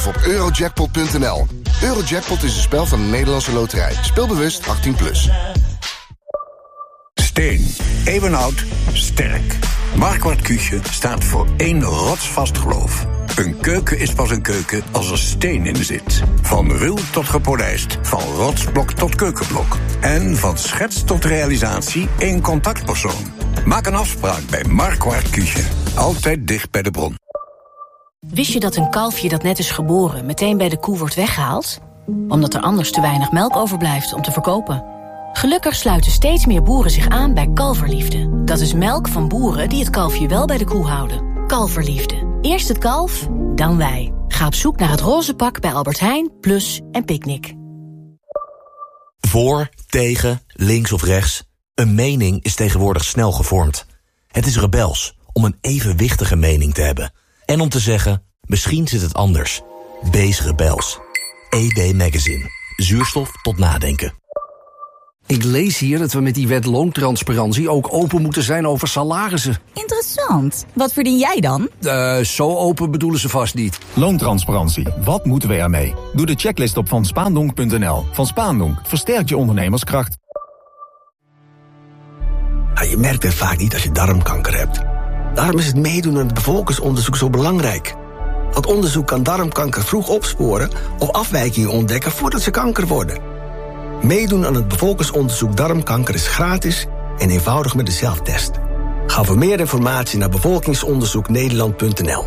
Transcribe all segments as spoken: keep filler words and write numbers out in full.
op eurojackpot punt n l. Eurojackpot is een spel van de Nederlandse Loterij. Speel bewust achttien plus. Steen. Eeuwenoud. Sterk. Marquardt Küche staat voor één rotsvast geloof. Een keuken is pas een keuken als er steen in zit. Van ruw tot gepolijst. Van rotsblok tot keukenblok. En van schets tot realisatie één contactpersoon. Maak een afspraak bij Marquardt Küche. Altijd dicht bij de bron. Wist je dat een kalfje dat net is geboren meteen bij de koe wordt weggehaald? Omdat er anders te weinig melk overblijft om te verkopen. Gelukkig sluiten steeds meer boeren zich aan bij Kalverliefde. Dat is melk van boeren die het kalfje wel bij de koe houden. Kalverliefde. Eerst het kalf, dan wij. Ga op zoek naar het roze pak bij Albert Heijn, Plus en Picnic. Voor, tegen, links of rechts. Een mening is tegenwoordig snel gevormd. Het is rebels om een evenwichtige mening te hebben. En om te zeggen, misschien zit het anders. Wees rebels. E B Magazine. Zuurstof tot nadenken. Ik lees hier dat we met die wet loontransparantie ook open moeten zijn over salarissen. Interessant. Wat verdien jij dan? Uh, zo open bedoelen ze vast niet. Loontransparantie. Wat moeten we ermee? Doe de checklist op van spaandonk punt n l. Van Spaandonk. Versterkt je ondernemerskracht. Ja, je merkt het vaak niet als je darmkanker hebt. Daarom is het meedoen aan het bevolkingsonderzoek zo belangrijk. Dat onderzoek kan darmkanker vroeg opsporen of afwijkingen ontdekken voordat ze kanker worden. Meedoen aan het bevolkingsonderzoek darmkanker is gratis en eenvoudig met de zelftest. Ga voor meer informatie naar bevolkingsonderzoek nederland punt n l.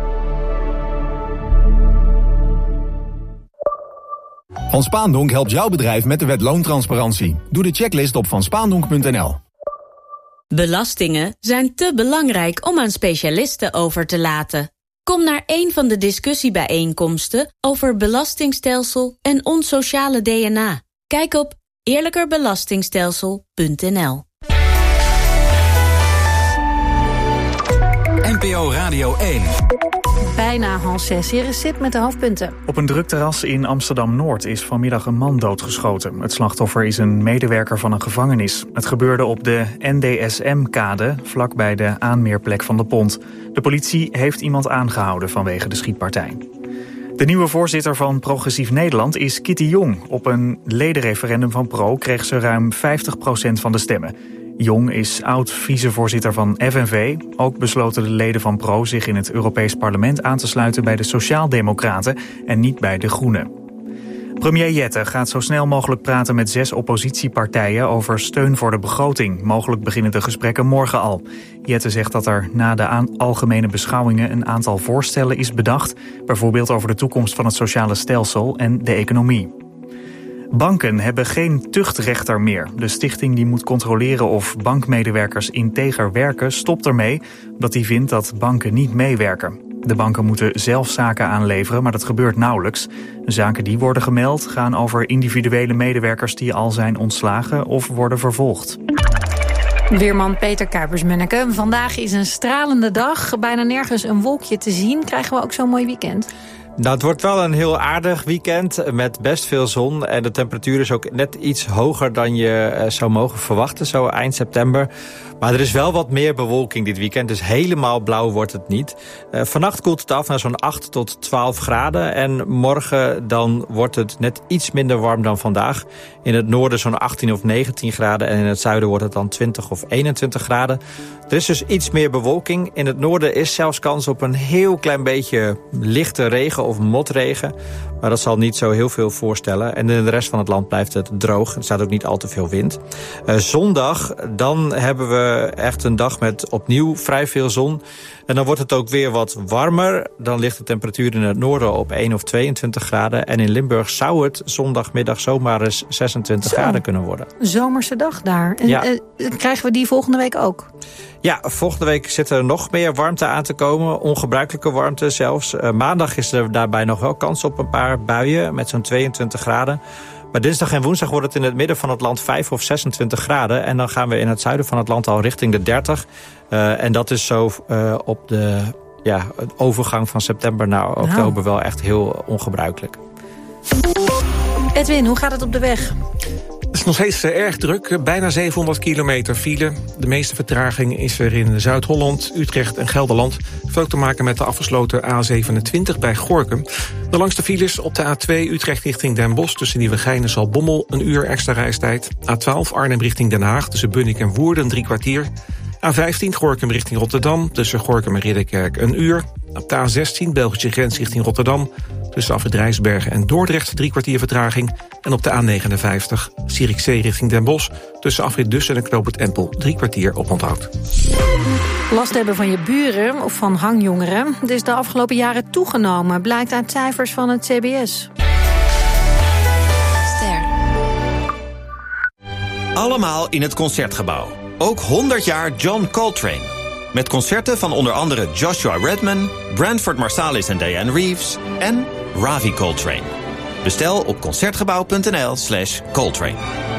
Van Spaandonk helpt jouw bedrijf met de wet loontransparantie. Doe de checklist op van spaandonk punt n l. Belastingen zijn te belangrijk om aan specialisten over te laten. Kom naar een van de discussiebijeenkomsten over belastingstelsel en ons sociale D N A. Kijk op eerlijkerbelastingstelsel punt n l. N P O Radio één. Bijna half zes. Hier is Sip met de hoofdpunten. Op een druk terras in Amsterdam-Noord is vanmiddag een man doodgeschoten. Het slachtoffer is een medewerker van een gevangenis. Het gebeurde op de N D S M-kade, vlakbij de aanmeerplek van de Pont. De politie heeft iemand aangehouden vanwege de schietpartij. De nieuwe voorzitter van Progressief Nederland is Kitty Jong. Op een ledenreferendum van Pro kreeg ze ruim vijftig procent van de stemmen. Jong is oud-vicevoorzitter van F N V. Ook besloten de leden van Pro zich in het Europees Parlement aan te sluiten bij de Sociaaldemocraten en niet bij de Groenen. Premier Jette gaat zo snel mogelijk praten met zes oppositiepartijen over steun voor de begroting. Mogelijk beginnen de gesprekken morgen al. Jette zegt dat er na de algemene beschouwingen een aantal voorstellen is bedacht. Bijvoorbeeld over de toekomst van het sociale stelsel en de economie. Banken hebben geen tuchtrechter meer. De stichting die moet controleren of bankmedewerkers integer werken stopt ermee, omdat hij vindt dat banken niet meewerken. De banken moeten zelf zaken aanleveren, maar dat gebeurt nauwelijks. Zaken die worden gemeld gaan over individuele medewerkers die al zijn ontslagen of worden vervolgd. Weerman Peter Kuipers-Munneke. Vandaag is een stralende dag. Bijna nergens een wolkje te zien. Krijgen we ook zo'n mooi weekend? Nou, het wordt wel een heel aardig weekend met best veel zon. En de temperatuur is ook net iets hoger dan je zou mogen verwachten, zo eind september. Maar er is wel wat meer bewolking dit weekend, dus helemaal blauw wordt het niet. Uh, vannacht koelt het af naar zo'n acht tot twaalf graden. En morgen dan wordt het net iets minder warm dan vandaag. In het noorden zo'n achttien of negentien graden. En in het zuiden wordt het dan twintig of eenentwintig graden. Er is dus iets meer bewolking. In het noorden is zelfs kans op een heel klein beetje lichte regen of motregen. Maar dat zal niet zo heel veel voorstellen. En in de rest van het land blijft het droog. Er staat ook niet al te veel wind. Uh, zondag, dan hebben we echt een dag met opnieuw vrij veel zon. En dan wordt het ook weer wat warmer. Dan ligt de temperatuur in het noorden op één of tweeëntwintig graden. En in Limburg zou het zondagmiddag zomaar eens zesentwintig Zo. graden kunnen worden. Zomerse dag daar. En ja. uh, krijgen we die volgende week ook? Ja, volgende week zit er nog meer warmte aan te komen. Ongebruikelijke warmte zelfs. Uh, maandag is er daarbij nog wel kans op een paar buien met zo'n tweeëntwintig graden. Maar dinsdag en woensdag wordt het in het midden van het land vijf of zesentwintig graden. En dan gaan we in het zuiden van het land al richting de dertig. Uh, en dat is zo uh, op de ja, overgang van september naar oktober wel echt heel ongebruikelijk. Edwin, hoe gaat het op de weg? is nog steeds erg druk, bijna zevenhonderd kilometer file. De meeste vertraging is er in Zuid-Holland, Utrecht en Gelderland. Het heeft ook te maken met de afgesloten A zevenentwintig bij Gorinchem. De langste files op de A twee Utrecht richting Den Bosch... tussen Nieuwegein en Zaltbommel, een uur extra reistijd. A twaalf Arnhem richting Den Haag, tussen Bunnik en Woerden, drie kwartier. A vijftien Gorinchem richting Rotterdam, tussen Gorinchem en Ridderkerk, een uur. Op de A zestien Belgische grens richting Rotterdam... tussen Afrit Rijsbergen en Dordrecht, drie kwartier vertraging. En op de A negenenvijftig Zierikzee richting Den Bosch... tussen Afrit Dussen en Knoop het Empel, drie kwartier op onthoud. Last hebben van je buren of van hangjongeren. Het is de afgelopen jaren toegenomen, blijkt uit cijfers van het C B S. Ster. Allemaal in het Concertgebouw. Ook honderd jaar John Coltrane. Met concerten van onder andere Joshua Redman, Branford Marsalis en Diane Reeves en Ravi Coltrane. Bestel op concertgebouw.nl slash Coltrane.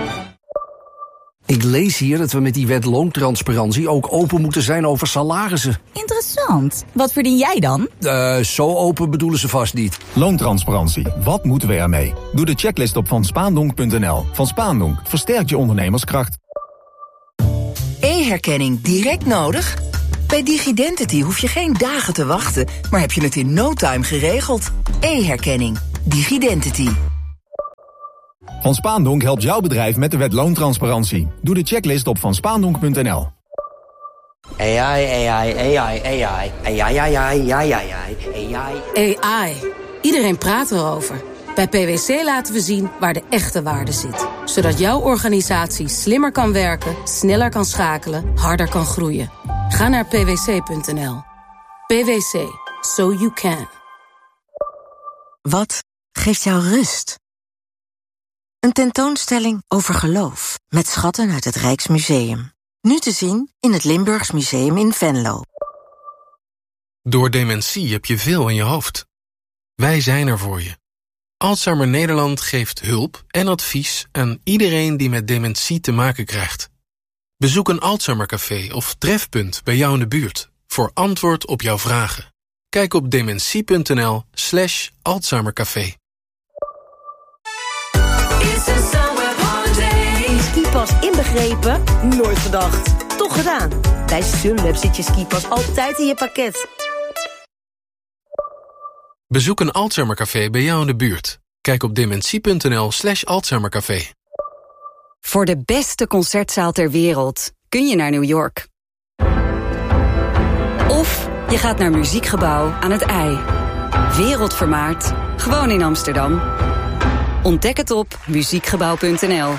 Ik lees hier dat we met die wet loontransparantie ook open moeten zijn over salarissen. Interessant. Wat verdien jij dan? Uh, zo open bedoelen ze vast niet. Loontransparantie. Wat moeten we ermee? Doe de checklist op van spaandonk punt n l. Van Spaandonk versterkt je ondernemerskracht. E-herkenning direct nodig? Bij DigiDentity hoef je geen dagen te wachten, maar heb je het in no time geregeld. E-herkenning. DigiDentity. Van Spaandonk helpt jouw bedrijf met de wet loontransparantie. Doe de checklist op van spaandonk punt n l. A I, A I, A I, A I, A I, A I, A I, A I, A I. Iedereen praat erover. Bij P W C laten we zien waar de echte waarde zit. Zodat jouw organisatie slimmer kan werken, sneller kan schakelen, harder kan groeien. Ga naar p w c punt n l. P W C. So you can. Wat geeft jou rust? Een tentoonstelling over geloof. Met schatten uit het Rijksmuseum. Nu te zien in het Limburgs Museum in Venlo. Door dementie heb je veel in je hoofd. Wij zijn er voor je. Alzheimer Nederland geeft hulp en advies aan iedereen die met dementie te maken krijgt. Bezoek een Alzheimercafé of trefpunt bij jou in de buurt voor antwoord op jouw vragen. Kijk op dementie punt n l slash Alzheimercafé. Skipas inbegrepen? Nooit gedacht. Toch gedaan. Bij Sunweb zit je skipas altijd in je pakket. Bezoek een Alzheimercafé bij jou in de buurt. Kijk op dementie punt n l slash Alzheimercafé. Voor de beste concertzaal ter wereld kun je naar New York. Of je gaat naar Muziekgebouw aan het IJ. Wereldvermaard, gewoon in Amsterdam. Ontdek het op muziekgebouw punt n l.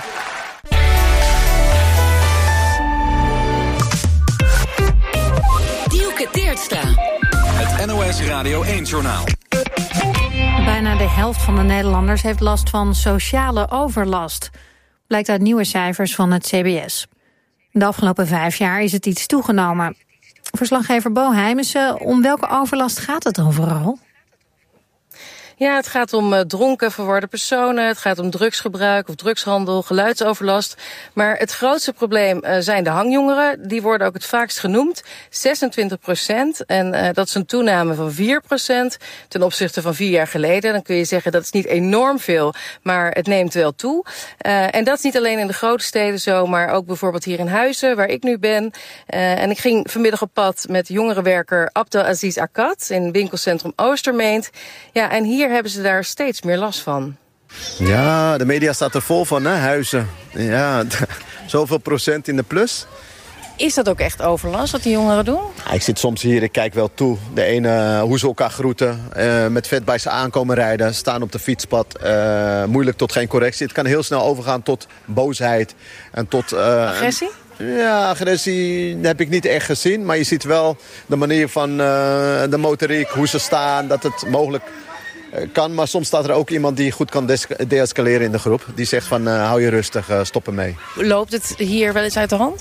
Dielke Teertstra. Het N O S Radio één-journaal. Bijna de helft van de Nederlanders heeft last van sociale overlast. Blijkt uit nieuwe cijfers van het C B S. De afgelopen vijf jaar is het iets toegenomen. Verslaggever Bo Heijmissen, om welke overlast gaat het dan vooral? Ja, het gaat om uh, dronken, verwarde personen. Het gaat om drugsgebruik of drugshandel, geluidsoverlast. Maar het grootste probleem uh, zijn de hangjongeren. Die worden ook het vaakst genoemd. zesentwintig procent. En uh, dat is een toename van vier procent ten opzichte van vier jaar geleden. Dan kun je zeggen dat is niet enorm veel, maar het neemt wel toe. Uh, en dat is niet alleen in de grote steden zo, maar ook bijvoorbeeld hier in Huizen, waar ik nu ben. Uh, en ik ging vanmiddag op pad met jongerenwerker Abdelaziz Akkad in winkelcentrum Oostermeent. Ja, en hier hebben ze daar steeds meer last van. Ja, de media staat er vol van, hè, Huizen. Ja, zoveel procent in de plus. Is dat ook echt overlast wat die jongeren doen? Ja, ik zit soms hier, ik kijk wel toe. De ene, hoe ze elkaar groeten, uh, met vet bij ze aankomen rijden, staan op de fietspad, uh, moeilijk tot geen correctie. Het kan heel snel overgaan tot boosheid en tot... Uh, agressie? Ja, agressie heb ik niet echt gezien. Maar je ziet wel de manier van uh, de motoriek, hoe ze staan, dat het mogelijk uh, kan. Maar soms staat er ook iemand die goed kan de-escaleren in de groep. Die zegt van, uh, hou je rustig, uh, stop ermee. Loopt het hier wel eens uit de hand?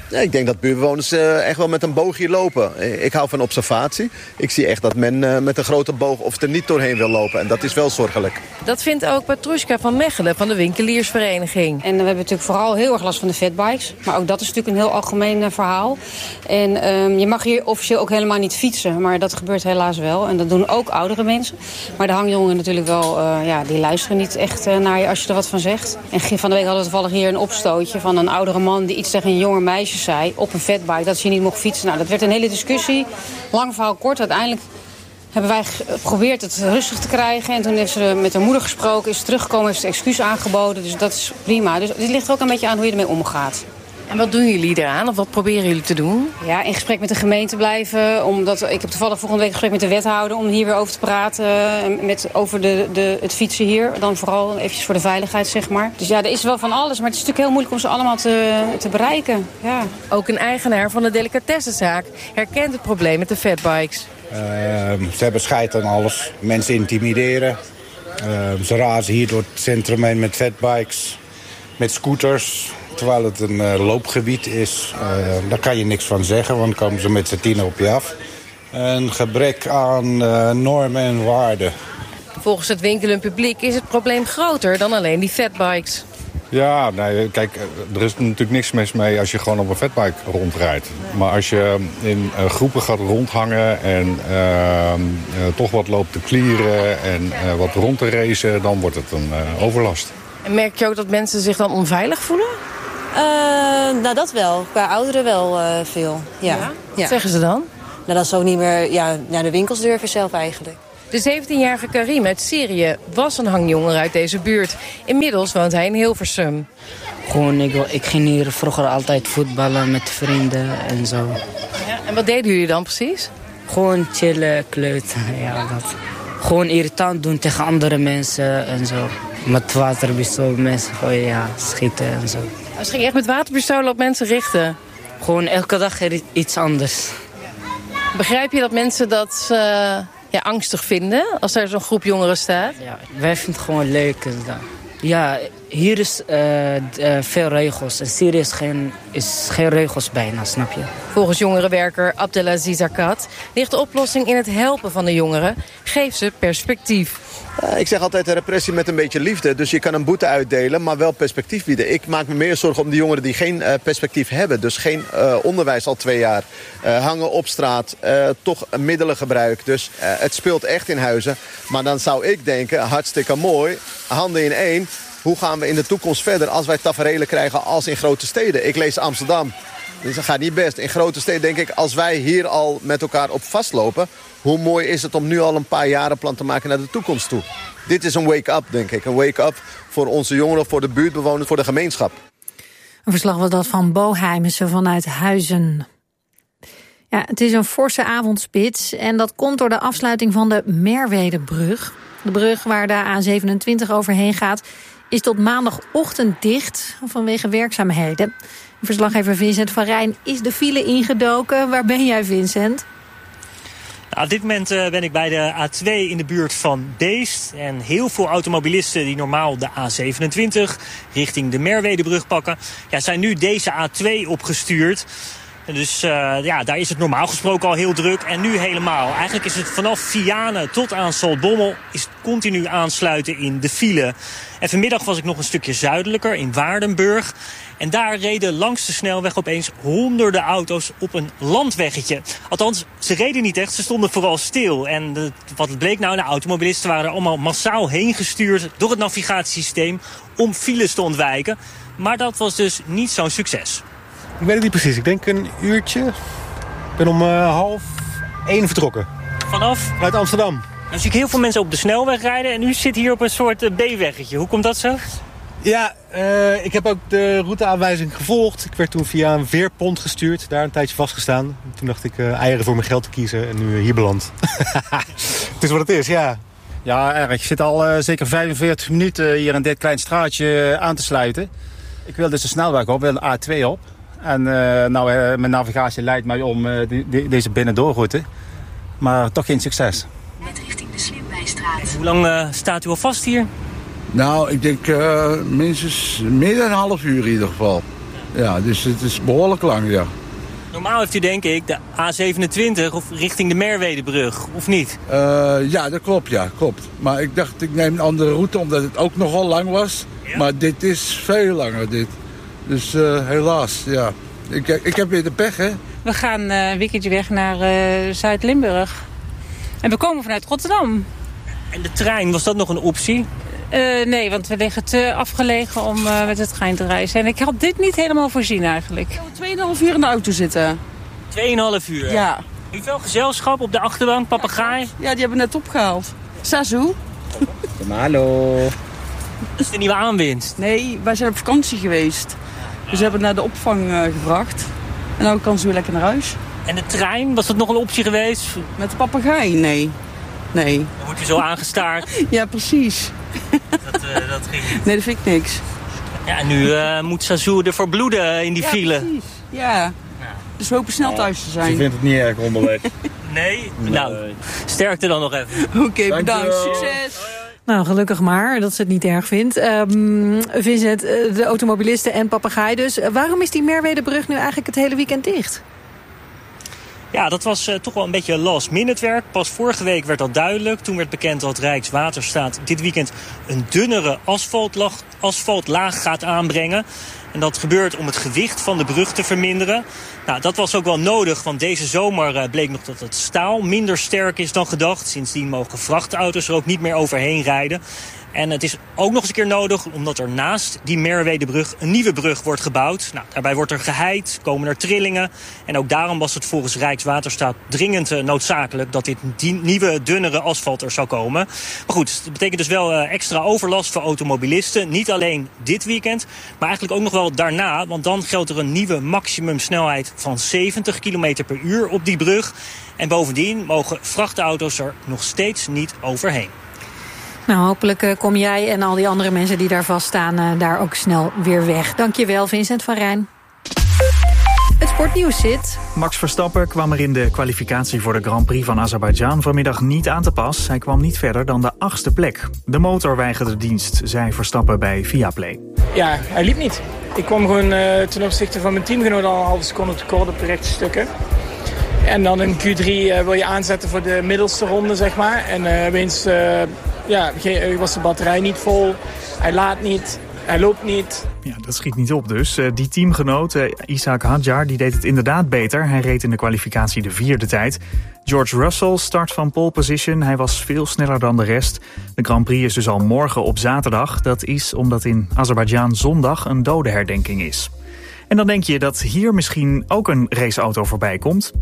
Ja, ik denk dat buurtbewoners uh, echt wel met een boogje lopen. Ik hou van observatie. Ik zie echt dat men uh, met een grote boog of er niet doorheen wil lopen. En dat is wel zorgelijk. Dat vindt ook Patrushka van Mechelen van de winkeliersvereniging. En we hebben natuurlijk vooral heel erg last van de fatbikes. Maar ook dat is natuurlijk een heel algemeen uh, verhaal. En um, je mag hier officieel ook helemaal niet fietsen. Maar dat gebeurt helaas wel. En dat doen ook oudere mensen. Maar de hangjongeren natuurlijk wel, uh, ja, die luisteren niet echt uh, naar je als je er wat van zegt. En van de week hadden we toevallig hier een opstootje van een oudere man die iets tegen een jonger meisje zei op een fatbike dat ze niet mocht fietsen. Nou, dat werd een hele discussie. Lang verhaal kort. Uiteindelijk hebben wij geprobeerd het rustig te krijgen. En toen heeft ze met haar moeder gesproken, is ze teruggekomen, heeft ze excuus aangeboden. Dus dat is prima. Dus het ligt ook een beetje aan hoe je ermee omgaat. En wat doen jullie eraan? Of wat proberen jullie te doen? Ja, in gesprek met de gemeente blijven. Omdat, ik heb toevallig volgende week gesprek met de wethouder om hier weer over te praten. Met, over de, de, het fietsen hier. Dan vooral eventjes voor de veiligheid, zeg maar. Dus ja, er is wel van alles. Maar het is natuurlijk heel moeilijk om ze allemaal te, te bereiken. Ja. Ook een eigenaar van de delicatessenzaak herkent het probleem met de fatbikes. Uh, ze hebben scheid aan alles. Mensen intimideren. Uh, ze razen hier door het centrum heen met fatbikes. Met scooters. Terwijl het een uh, loopgebied is, uh, daar kan je niks van zeggen, want dan komen ze met z'n tienen op je af. Een gebrek aan uh, normen en waarden. Volgens het winkelend publiek is het probleem groter dan alleen die fatbikes. Ja, nee, kijk, er is natuurlijk niks mis mee als je gewoon op een fatbike rondrijdt. Maar als je in uh, groepen gaat rondhangen en uh, uh, toch wat loopt te klieren en uh, wat rond te racen, dan wordt het een uh, overlast. En merk je ook dat mensen zich dan onveilig voelen? Uh, nou, dat wel. Qua ouderen wel uh, veel. Ja. Ja? Wat zeggen ze dan? Nou, dat ze ook niet meer ja, naar de winkels durven zelf eigenlijk. De zeventienjarige Karim uit Syrië was een hangjonger uit deze buurt. Inmiddels woont hij in Hilversum. Gewoon, ik, ik ging hier vroeger altijd voetballen met vrienden en zo. Ja, en wat deden jullie dan precies? Gewoon chillen, kleuteren, ja, dat. Gewoon irritant doen tegen andere mensen en zo. Met waterpistool mensen gooien, ja, schieten en zo. Dus ging je echt met waterpistolen op mensen richten? Gewoon elke dag iets anders. Begrijp je dat mensen dat uh, ja, angstig vinden als er zo'n groep jongeren staat? Ja, wij vinden het gewoon leuk. Ja, hier is uh, uh, veel regels. In Syrië is geen, is geen regels bijna, snap je? Volgens jongerenwerker Abdelaziz Akkad ligt de oplossing in het helpen van de jongeren. Geef ze perspectief. Uh, ik zeg altijd repressie met een beetje liefde. Dus je kan een boete uitdelen, maar wel perspectief bieden. Ik maak me meer zorgen om de jongeren die geen uh, perspectief hebben. Dus geen uh, onderwijs al twee jaar. Uh, hangen op straat, uh, toch middelengebruik. Dus uh, het speelt echt in huizen. Maar dan zou ik denken, hartstikke mooi, handen in één. Hoe gaan we in de toekomst verder als wij taferelen krijgen als in grote steden? Ik lees Amsterdam. Dus dat gaat niet best. In grote steden denk ik, als wij hier al met elkaar op vastlopen, hoe mooi is het om nu al een paar jaren plan te maken naar de toekomst toe. Dit is een wake-up, denk ik. Een wake-up voor onze jongeren, voor de buurtbewoners, voor de gemeenschap. Een verslag was dat van Bo Heijmensen vanuit Huizen. Ja, het is een forse avondspits en dat komt door de afsluiting van de Merwedebrug. De brug waar de A zevenentwintig overheen gaat is tot maandagochtend dicht vanwege werkzaamheden. Verslaggever Vincent van Rijn is de file ingedoken. Waar ben jij, Vincent? Nou, op dit moment uh, ben ik bij de A twee in de buurt van Beest. En heel veel automobilisten die normaal de A zevenentwintig richting de Merwedebrug pakken, ja, zijn nu deze A twee opgestuurd. En dus uh, ja, daar is het normaal gesproken al heel druk. En nu helemaal. Eigenlijk is het vanaf Vianen tot aan Zaltbommel is het continu aansluiten in de file. En vanmiddag was ik nog een stukje zuidelijker in Waardenburg. En daar reden langs de snelweg opeens honderden auto's op een landweggetje. Althans, ze reden niet echt, ze stonden vooral stil. En de, wat het bleek nou, de automobilisten waren er allemaal massaal heen gestuurd door het navigatiesysteem om files te ontwijken. Maar dat was dus niet zo'n succes. Ik weet het niet precies, ik denk een uurtje. Ik ben om uh, half één vertrokken. Vanaf? Uit Amsterdam. Dan zie ik heel veel mensen op de snelweg rijden en u zit hier op een soort uh, B-weggetje. Hoe komt dat zo? Ja, uh, ik heb ook de routeaanwijzing gevolgd. Ik werd toen via een veerpont gestuurd, daar een tijdje vastgestaan. Toen dacht ik uh, eieren voor mijn geld te kiezen en nu hier beland. Het is wat het is, ja. Ja, erg. Ik zit al uh, zeker vijfenveertig minuten hier in dit klein straatje uh, aan te sluiten. Ik wil dus de snelweg op, wil de A twee op. En uh, nou, uh, mijn navigatie leidt mij om uh, die, die, deze binnendoorroute. Maar toch geen succes. Net richting de Slimwijstraat. Hoe lang uh, staat u al vast hier? Nou, ik denk uh, minstens meer dan een half uur in ieder geval. Ja, dus het is behoorlijk lang, ja. Normaal heeft u denk ik de A zevenentwintig of richting de Merwedebrug, of niet? Uh, ja, dat klopt, ja, klopt. Maar ik dacht, ik neem een andere route, omdat het ook nogal lang was. Ja? Maar dit is veel langer, dit. Dus uh, helaas, ja. Ik, ik heb weer de pech, hè. We gaan uh, een weekendje weg naar uh, Zuid-Limburg. En we komen vanuit Rotterdam. En de trein, was dat nog een optie? Uh, nee, want we liggen te afgelegen om uh, met de trein te reizen. En ik had dit niet helemaal voorzien eigenlijk. Ik we tweeënhalf uur in de auto zitten. tweeënhalf uur? Ja. Heeft wel gezelschap op de achterbank, papegaai? Ja, die hebben we net opgehaald. Sazu. Hallo. Dat is de nieuwe aanwinst. Nee, wij zijn op vakantie geweest. Dus we hebben naar de opvang uh, gebracht. En nu kan ze weer lekker naar huis. En de trein, was dat nog een optie geweest? Met de papegaai? Nee. Nee. Dan wordt u zo aangestaard. Ja, precies. Dat, uh, dat ging niet. Nee, dat vind ik niks. Ja, en nu uh, moet Sazu ervoor bloeden in die ja, file. Precies. Ja, ja. Dus we hopen snel thuis te zijn. Ze vindt het niet erg onderweg. nee? nee? Nou, sterkte dan nog even. Oké, okay, bedankt. Succes. Nou, gelukkig maar dat ze het niet erg vindt. Um, Vincent, de automobilisten en papegaai dus. Waarom is die Merwedebrug nu eigenlijk het hele weekend dicht? Ja, dat was uh, toch wel een beetje last-minute werk. Pas vorige week werd dat duidelijk. Toen werd bekend dat Rijkswaterstaat dit weekend een dunnere asfaltlaag, asfaltlaag gaat aanbrengen. En dat gebeurt om het gewicht van de brug te verminderen. Nou, dat was ook wel nodig, want deze zomer uh, bleek nog dat het staal minder sterk is dan gedacht. Sindsdien mogen vrachtauto's er ook niet meer overheen rijden. En het is ook nog eens een keer nodig, omdat er naast die Merwedebrug een nieuwe brug wordt gebouwd. Nou, daarbij wordt er geheid, komen er trillingen. En ook daarom was het volgens Rijkswaterstaat dringend uh, noodzakelijk dat dit die nieuwe, dunnere asfalt er zou komen. Maar goed, dat betekent dus wel uh, extra overlast voor automobilisten. Niet alleen dit weekend, maar eigenlijk ook nog wel daarna. Want dan geldt er een nieuwe maximumsnelheid van zeventig kilometer per uur op die brug. En bovendien mogen vrachtauto's er nog steeds niet overheen. Nou, hopelijk uh, kom jij en al die andere mensen die daar vaststaan uh, daar ook snel weer weg. Dankjewel, Vincent van Rijn. Het sportnieuws zit. Max Verstappen kwam er in de kwalificatie voor de Grand Prix van Azerbeidzjan vanmiddag niet aan te pas. Hij kwam niet verder dan de achtste plek. De motor weigerde dienst, zei Verstappen bij Viaplay. Ja, hij liep niet. Ik kwam gewoon uh, ten opzichte van mijn teamgenoot al een halve seconde tekort op de rechte stukken. En dan in Q drie uh, wil je aanzetten voor de middelste ronde, zeg maar. En uh, opeens uh, ja, was de batterij niet vol. Hij laat niet. Hij loopt niet. Ja, dat schiet niet op dus. Uh, die teamgenoot, uh, Isaac Hadjar, die deed het inderdaad beter. Hij reed in de kwalificatie de vierde tijd. George Russell start van pole position. Hij was veel sneller dan de rest. De Grand Prix is dus al morgen op zaterdag. Dat is omdat in Azerbeidzjan zondag een dodenherdenking is. En dan denk je dat hier misschien ook een raceauto voorbij komt.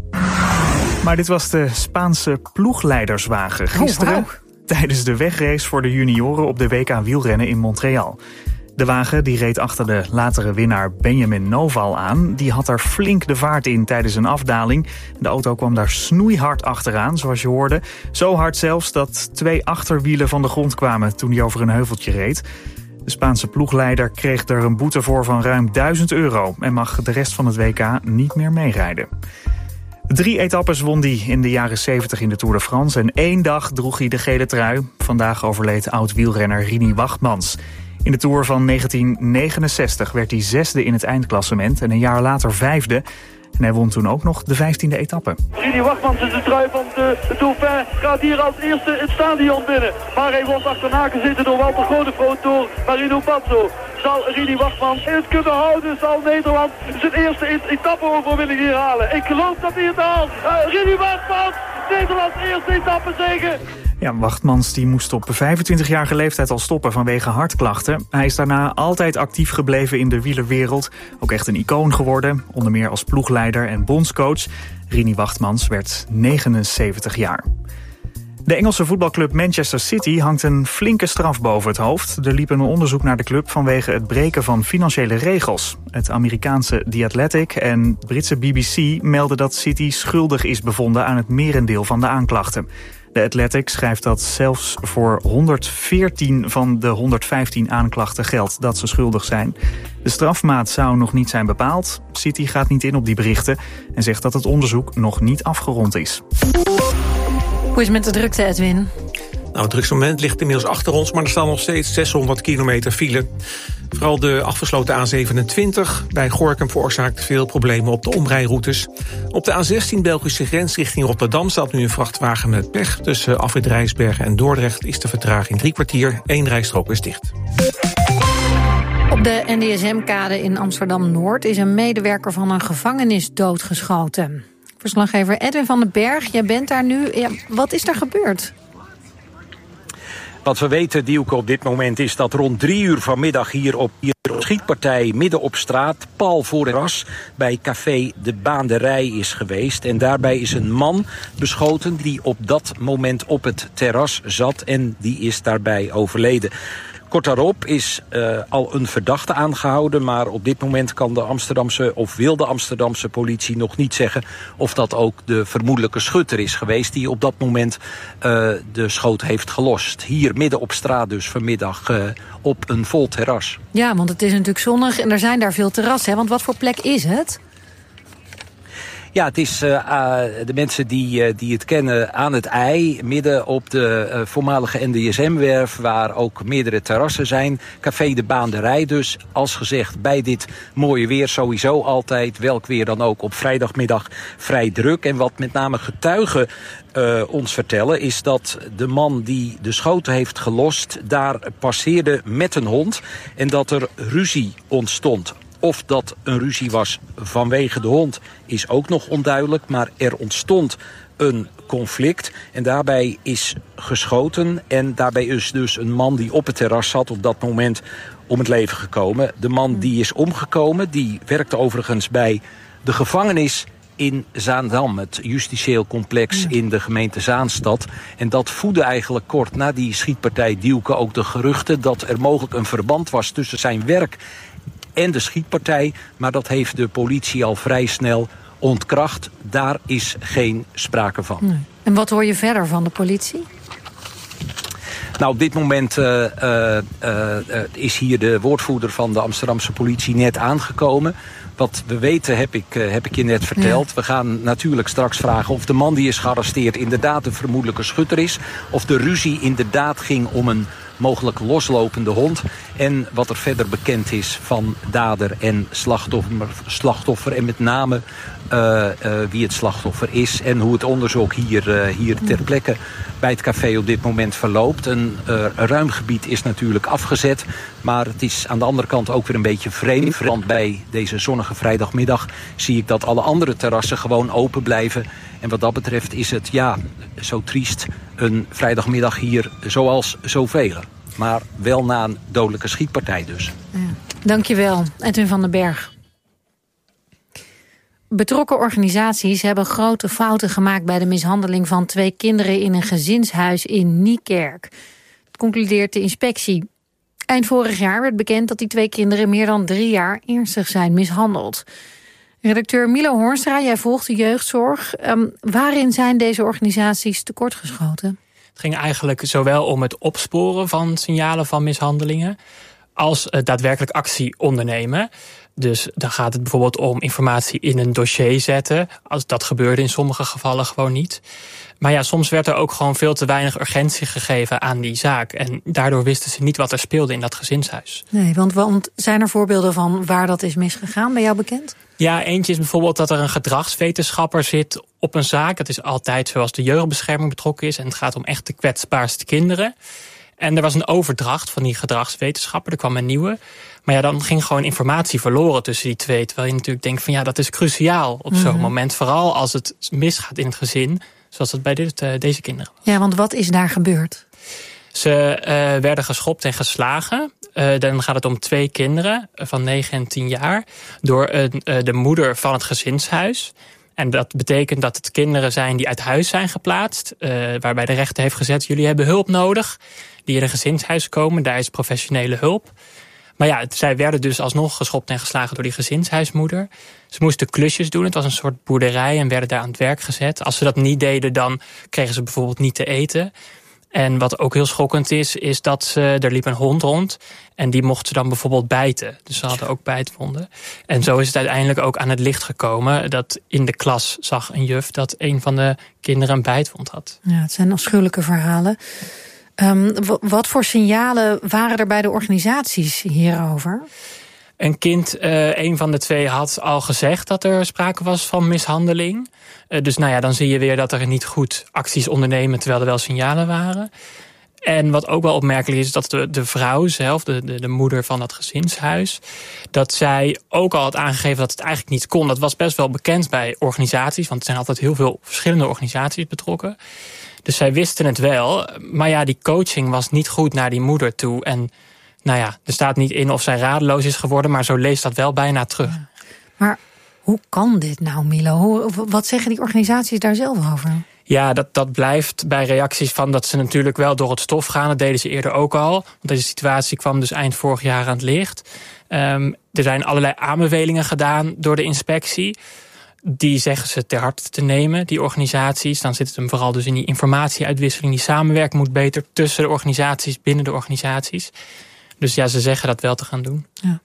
Maar dit was de Spaanse ploegleiderswagen gisteren. Oh, wow. Tijdens de wegrace voor de junioren op de W K wielrennen in Montreal. De wagen die reed achter de latere winnaar Benjamin Noval aan. Die had er flink de vaart in tijdens een afdaling. De auto kwam daar snoeihard achteraan, zoals je hoorde. Zo hard zelfs dat twee achterwielen van de grond kwamen toen hij over een heuveltje reed. De Spaanse ploegleider kreeg er een boete voor van ruim duizend euro... en mag de rest van het W K niet meer meerijden. Drie etappes won hij in de jaren zeventig in de Tour de France... en één dag droeg hij de gele trui. Vandaag overleed oud-wielrenner Rini Wachtmans. In de Tour van negentien negenenzestig werd hij zesde in het eindklassement... en een jaar later vijfde. En hij won toen ook nog de vijftiende etappe. Rini Wachtmans is de trui van de, de Dauphin. Gaat hier als eerste het stadion binnen. Maar hij wordt achterna gezeten door Walter Godefroot, door Marino Pazzo. Zal Rini Wachtmans het kunnen houden? Zal Nederland zijn eerste etappe-overwinning hier halen? Ik geloof dat hij het haalt. Uh, Rini Wachtmans, Nederlands eerste etappe-zege. Ja, Wachtmans die moest op vijfentwintigjarige leeftijd al stoppen vanwege hartklachten. Hij is daarna altijd actief gebleven in de wielerwereld. Ook echt een icoon geworden, onder meer als ploegleider en bondscoach. Rini Wachtmans werd negenenzeventig jaar. De Engelse voetbalclub Manchester City hangt een flinke straf boven het hoofd. Er liep een onderzoek naar de club vanwege het breken van financiële regels. Het Amerikaanse The Athletic en Britse B B C melden dat City schuldig is bevonden aan het merendeel van de aanklachten. De Athletic schrijft dat zelfs voor honderdveertien van de honderdvijftien aanklachten geldt dat ze schuldig zijn. De strafmaat zou nog niet zijn bepaald. City gaat niet in op die berichten en zegt dat het onderzoek nog niet afgerond is. Hoe is het met de drukte, Edwin? Nou, het drukste moment ligt inmiddels achter ons, maar er staan nog steeds zeshonderd kilometer file. Vooral de afgesloten A zevenentwintig bij Gorinchem veroorzaakt veel problemen op de omrijroutes. Op de A zestien Belgische grens richting Rotterdam staat nu een vrachtwagen met pech. Tussen Afrit Rijsbergen en Dordrecht is de vertraging drie kwartier. Eén rijstrook is dicht. Op de N D S M-kade in Amsterdam-Noord is een medewerker van een gevangenis doodgeschoten. Verslaggever Edwin van den Berg, jij bent daar nu. Ja, wat is er gebeurd? Wat we weten, Dielke, op dit moment is dat rond drie uur vanmiddag hier op hier een schietpartij midden op straat, pal voor het terras, bij café De Baanderij is geweest. En daarbij is een man beschoten die op dat moment op het terras zat en die is daarbij overleden. Kort daarop is uh, al een verdachte aangehouden, maar op dit moment kan de Amsterdamse of wil de Amsterdamse politie nog niet zeggen of dat ook de vermoedelijke schutter is geweest die op dat moment uh, de schoot heeft gelost. Hier midden op straat dus vanmiddag uh, op een vol terras. Ja, want het is natuurlijk zonnig en er zijn daar veel terrassen. Want wat voor plek is het? Ja, het is uh, uh, de mensen die, uh, die het kennen aan het IJ, midden op de uh, voormalige N D S M-werf, waar ook meerdere terrassen zijn. Café De Baanderij dus, als gezegd, bij dit mooie weer sowieso altijd, welk weer dan ook, op vrijdagmiddag vrij druk. En wat met name getuigen uh, ons vertellen, is dat de man die de schoten heeft gelost daar passeerde met een hond en dat er ruzie ontstond. Of dat een ruzie was vanwege de hond is ook nog onduidelijk. Maar er ontstond een conflict en daarbij is geschoten. En daarbij is dus een man die op het terras zat op dat moment om het leven gekomen. De man die is omgekomen, die werkte overigens bij de gevangenis in Zaandam, het justitieel complex in de gemeente Zaanstad. En dat voedde eigenlijk kort na die schietpartij Dielke ook de geruchten dat er mogelijk een verband was tussen zijn werk en de schietpartij, maar dat heeft de politie al vrij snel ontkracht. Daar is geen sprake van. Nee. En wat hoor je verder van de politie? Nou, op dit moment uh, uh, uh, is hier de woordvoerder van de Amsterdamse politie net aangekomen. Wat we weten heb ik, uh, heb ik je net verteld. Ja. We gaan natuurlijk straks vragen of de man die is gearresteerd inderdaad een vermoedelijke schutter is. Of de ruzie inderdaad ging om een mogelijk loslopende hond. En wat er verder bekend is van dader en slachtoffer. slachtoffer en met name uh, uh, wie het slachtoffer is. En hoe het onderzoek hier, uh, hier ter plekke bij het café op dit moment verloopt. Een uh, ruim gebied is natuurlijk afgezet. Maar het is aan de andere kant ook weer een beetje vreemd. Want bij deze zonnige vrijdagmiddag zie ik dat alle andere terrassen gewoon open blijven. En wat dat betreft is het, ja, zo triest een vrijdagmiddag hier zoals zoveel. Maar wel na een dodelijke schietpartij dus. Ja. Dankjewel, Edwin van den Berg. Betrokken organisaties hebben grote fouten gemaakt bij de mishandeling van twee kinderen in een gezinshuis in Niekerk. Dat concludeert de inspectie. Eind vorig jaar werd bekend dat die twee kinderen meer dan drie jaar ernstig zijn mishandeld. Redacteur Milo Hoornstra, jij volgt de jeugdzorg. Um, waarin zijn deze organisaties tekortgeschoten? Het ging eigenlijk zowel om het opsporen van signalen van mishandelingen als uh, daadwerkelijk actie ondernemen. Dus dan gaat het bijvoorbeeld om informatie in een dossier zetten. Als dat gebeurde in sommige gevallen gewoon niet. Maar ja, soms werd er ook gewoon veel te weinig urgentie gegeven aan die zaak. En daardoor wisten ze niet wat er speelde in dat gezinshuis. Nee, want, want zijn er voorbeelden van waar dat is misgegaan? Ben jou bekend? Ja, eentje is bijvoorbeeld dat er een gedragswetenschapper zit op een zaak. Dat is altijd zoals de jeugdbescherming betrokken is. En het gaat om echt de kwetsbaarste kinderen. En er was een overdracht van die gedragswetenschapper. Er kwam een nieuwe. Maar ja, dan ging gewoon informatie verloren tussen die twee. Terwijl je natuurlijk denkt van ja, dat is cruciaal op zo'n mm-hmm. moment. Vooral als het misgaat in het gezin. Zoals dat bij dit, uh, deze kinderen was. Ja, want wat is daar gebeurd? Ze uh, werden geschopt en geslagen. Uh, dan gaat het om twee kinderen van negen en tien jaar. Door uh, de moeder van het gezinshuis. En dat betekent dat het kinderen zijn die uit huis zijn geplaatst. Uh, waarbij de rechter heeft gezet, jullie hebben hulp nodig. Die in een gezinshuis komen, daar is professionele hulp. Maar ja, zij werden dus alsnog geschopt en geslagen door die gezinshuismoeder. Ze moesten klusjes doen, het was een soort boerderij en werden daar aan het werk gezet. Als ze dat niet deden, dan kregen ze bijvoorbeeld niet te eten. En wat ook heel schokkend is, is dat ze, er liep een hond rond en die mocht ze dan bijvoorbeeld bijten. Dus ze hadden ook bijtwonden. En zo is het uiteindelijk ook aan het licht gekomen dat in de klas zag een juf dat een van de kinderen een bijtwond had. Ja, het zijn afschuwelijke verhalen. Um, w- wat voor signalen waren er bij de organisaties hierover? Een kind, uh, een van de twee, had al gezegd dat er sprake was van mishandeling. Uh, dus nou ja, dan zie je weer dat er niet goed acties ondernemen, terwijl er wel signalen waren. En wat ook wel opmerkelijk is, dat de, de vrouw zelf, de, de, de moeder van dat gezinshuis, dat zij ook al had aangegeven dat het eigenlijk niet kon. Dat was best wel bekend bij organisaties, want er zijn altijd heel veel verschillende organisaties betrokken. Dus zij wisten het wel, maar ja, die coaching was niet goed naar die moeder toe. En nou ja, er staat niet in of zij radeloos is geworden, maar zo leest dat wel bijna terug. Ja. Maar hoe kan dit nou, Milo? Wat zeggen die organisaties daar zelf over? Ja, dat, dat blijft bij reacties van dat ze natuurlijk wel door het stof gaan. Dat deden ze eerder ook al. Want deze situatie kwam dus eind vorig jaar aan het licht. Um, er zijn allerlei aanbevelingen gedaan door de inspectie. Die zeggen ze ter harte te nemen, die organisaties. Dan zit het hem vooral dus in die informatieuitwisseling. Die samenwerking moet beter tussen de organisaties, binnen de organisaties. Dus ja, ze zeggen dat wel te gaan doen. Ja.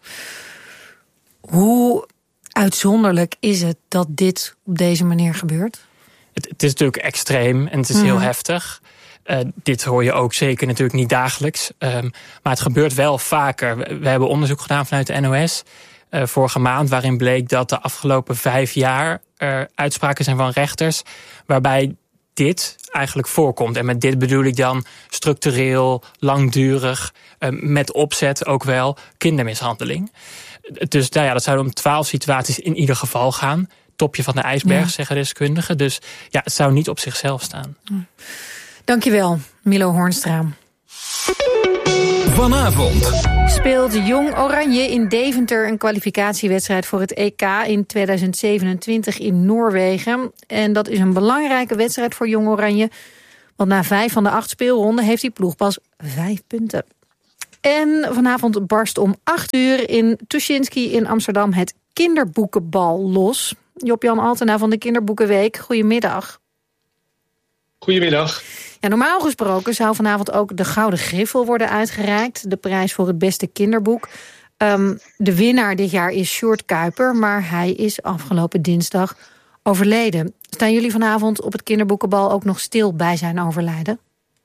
Hoe uitzonderlijk is het dat dit op deze manier gebeurt? Het, het is natuurlijk extreem en het is mm. heel heftig. Uh, dit hoor je ook zeker natuurlijk niet dagelijks. Um, maar het gebeurt wel vaker. We, we hebben onderzoek gedaan vanuit de N O S uh, vorige maand, waarin bleek dat de afgelopen vijf jaar er uitspraken zijn van rechters waarbij dit eigenlijk voorkomt. En met dit bedoel ik dan structureel, langdurig, uh, met opzet ook wel kindermishandeling. Dus nou ja, dat zouden om twaalf situaties in ieder geval gaan. Topje van de ijsberg, ja. zeggen deskundigen. Dus ja, het zou niet op zichzelf staan. Dankjewel, Milo Hoornstra. Vanavond speelt Jong Oranje in Deventer een kwalificatiewedstrijd voor het E K in tweeduizend zevenentwintig in Noorwegen. En dat is een belangrijke wedstrijd voor Jong Oranje. Want na vijf van de acht speelronden heeft die ploeg pas vijf punten. En vanavond barst om acht uur in Tuschinski in Amsterdam het kinderboekenbal los. Job-Jan Altena van de Kinderboekenweek, goedemiddag. Goedemiddag. Ja, normaal gesproken zou vanavond ook de Gouden Griffel worden uitgereikt. De prijs voor het beste kinderboek. Um, de winnaar dit jaar is Sjoerd Kuiper, maar hij is afgelopen dinsdag overleden. Staan jullie vanavond op het kinderboekenbal ook nog stil bij zijn overlijden?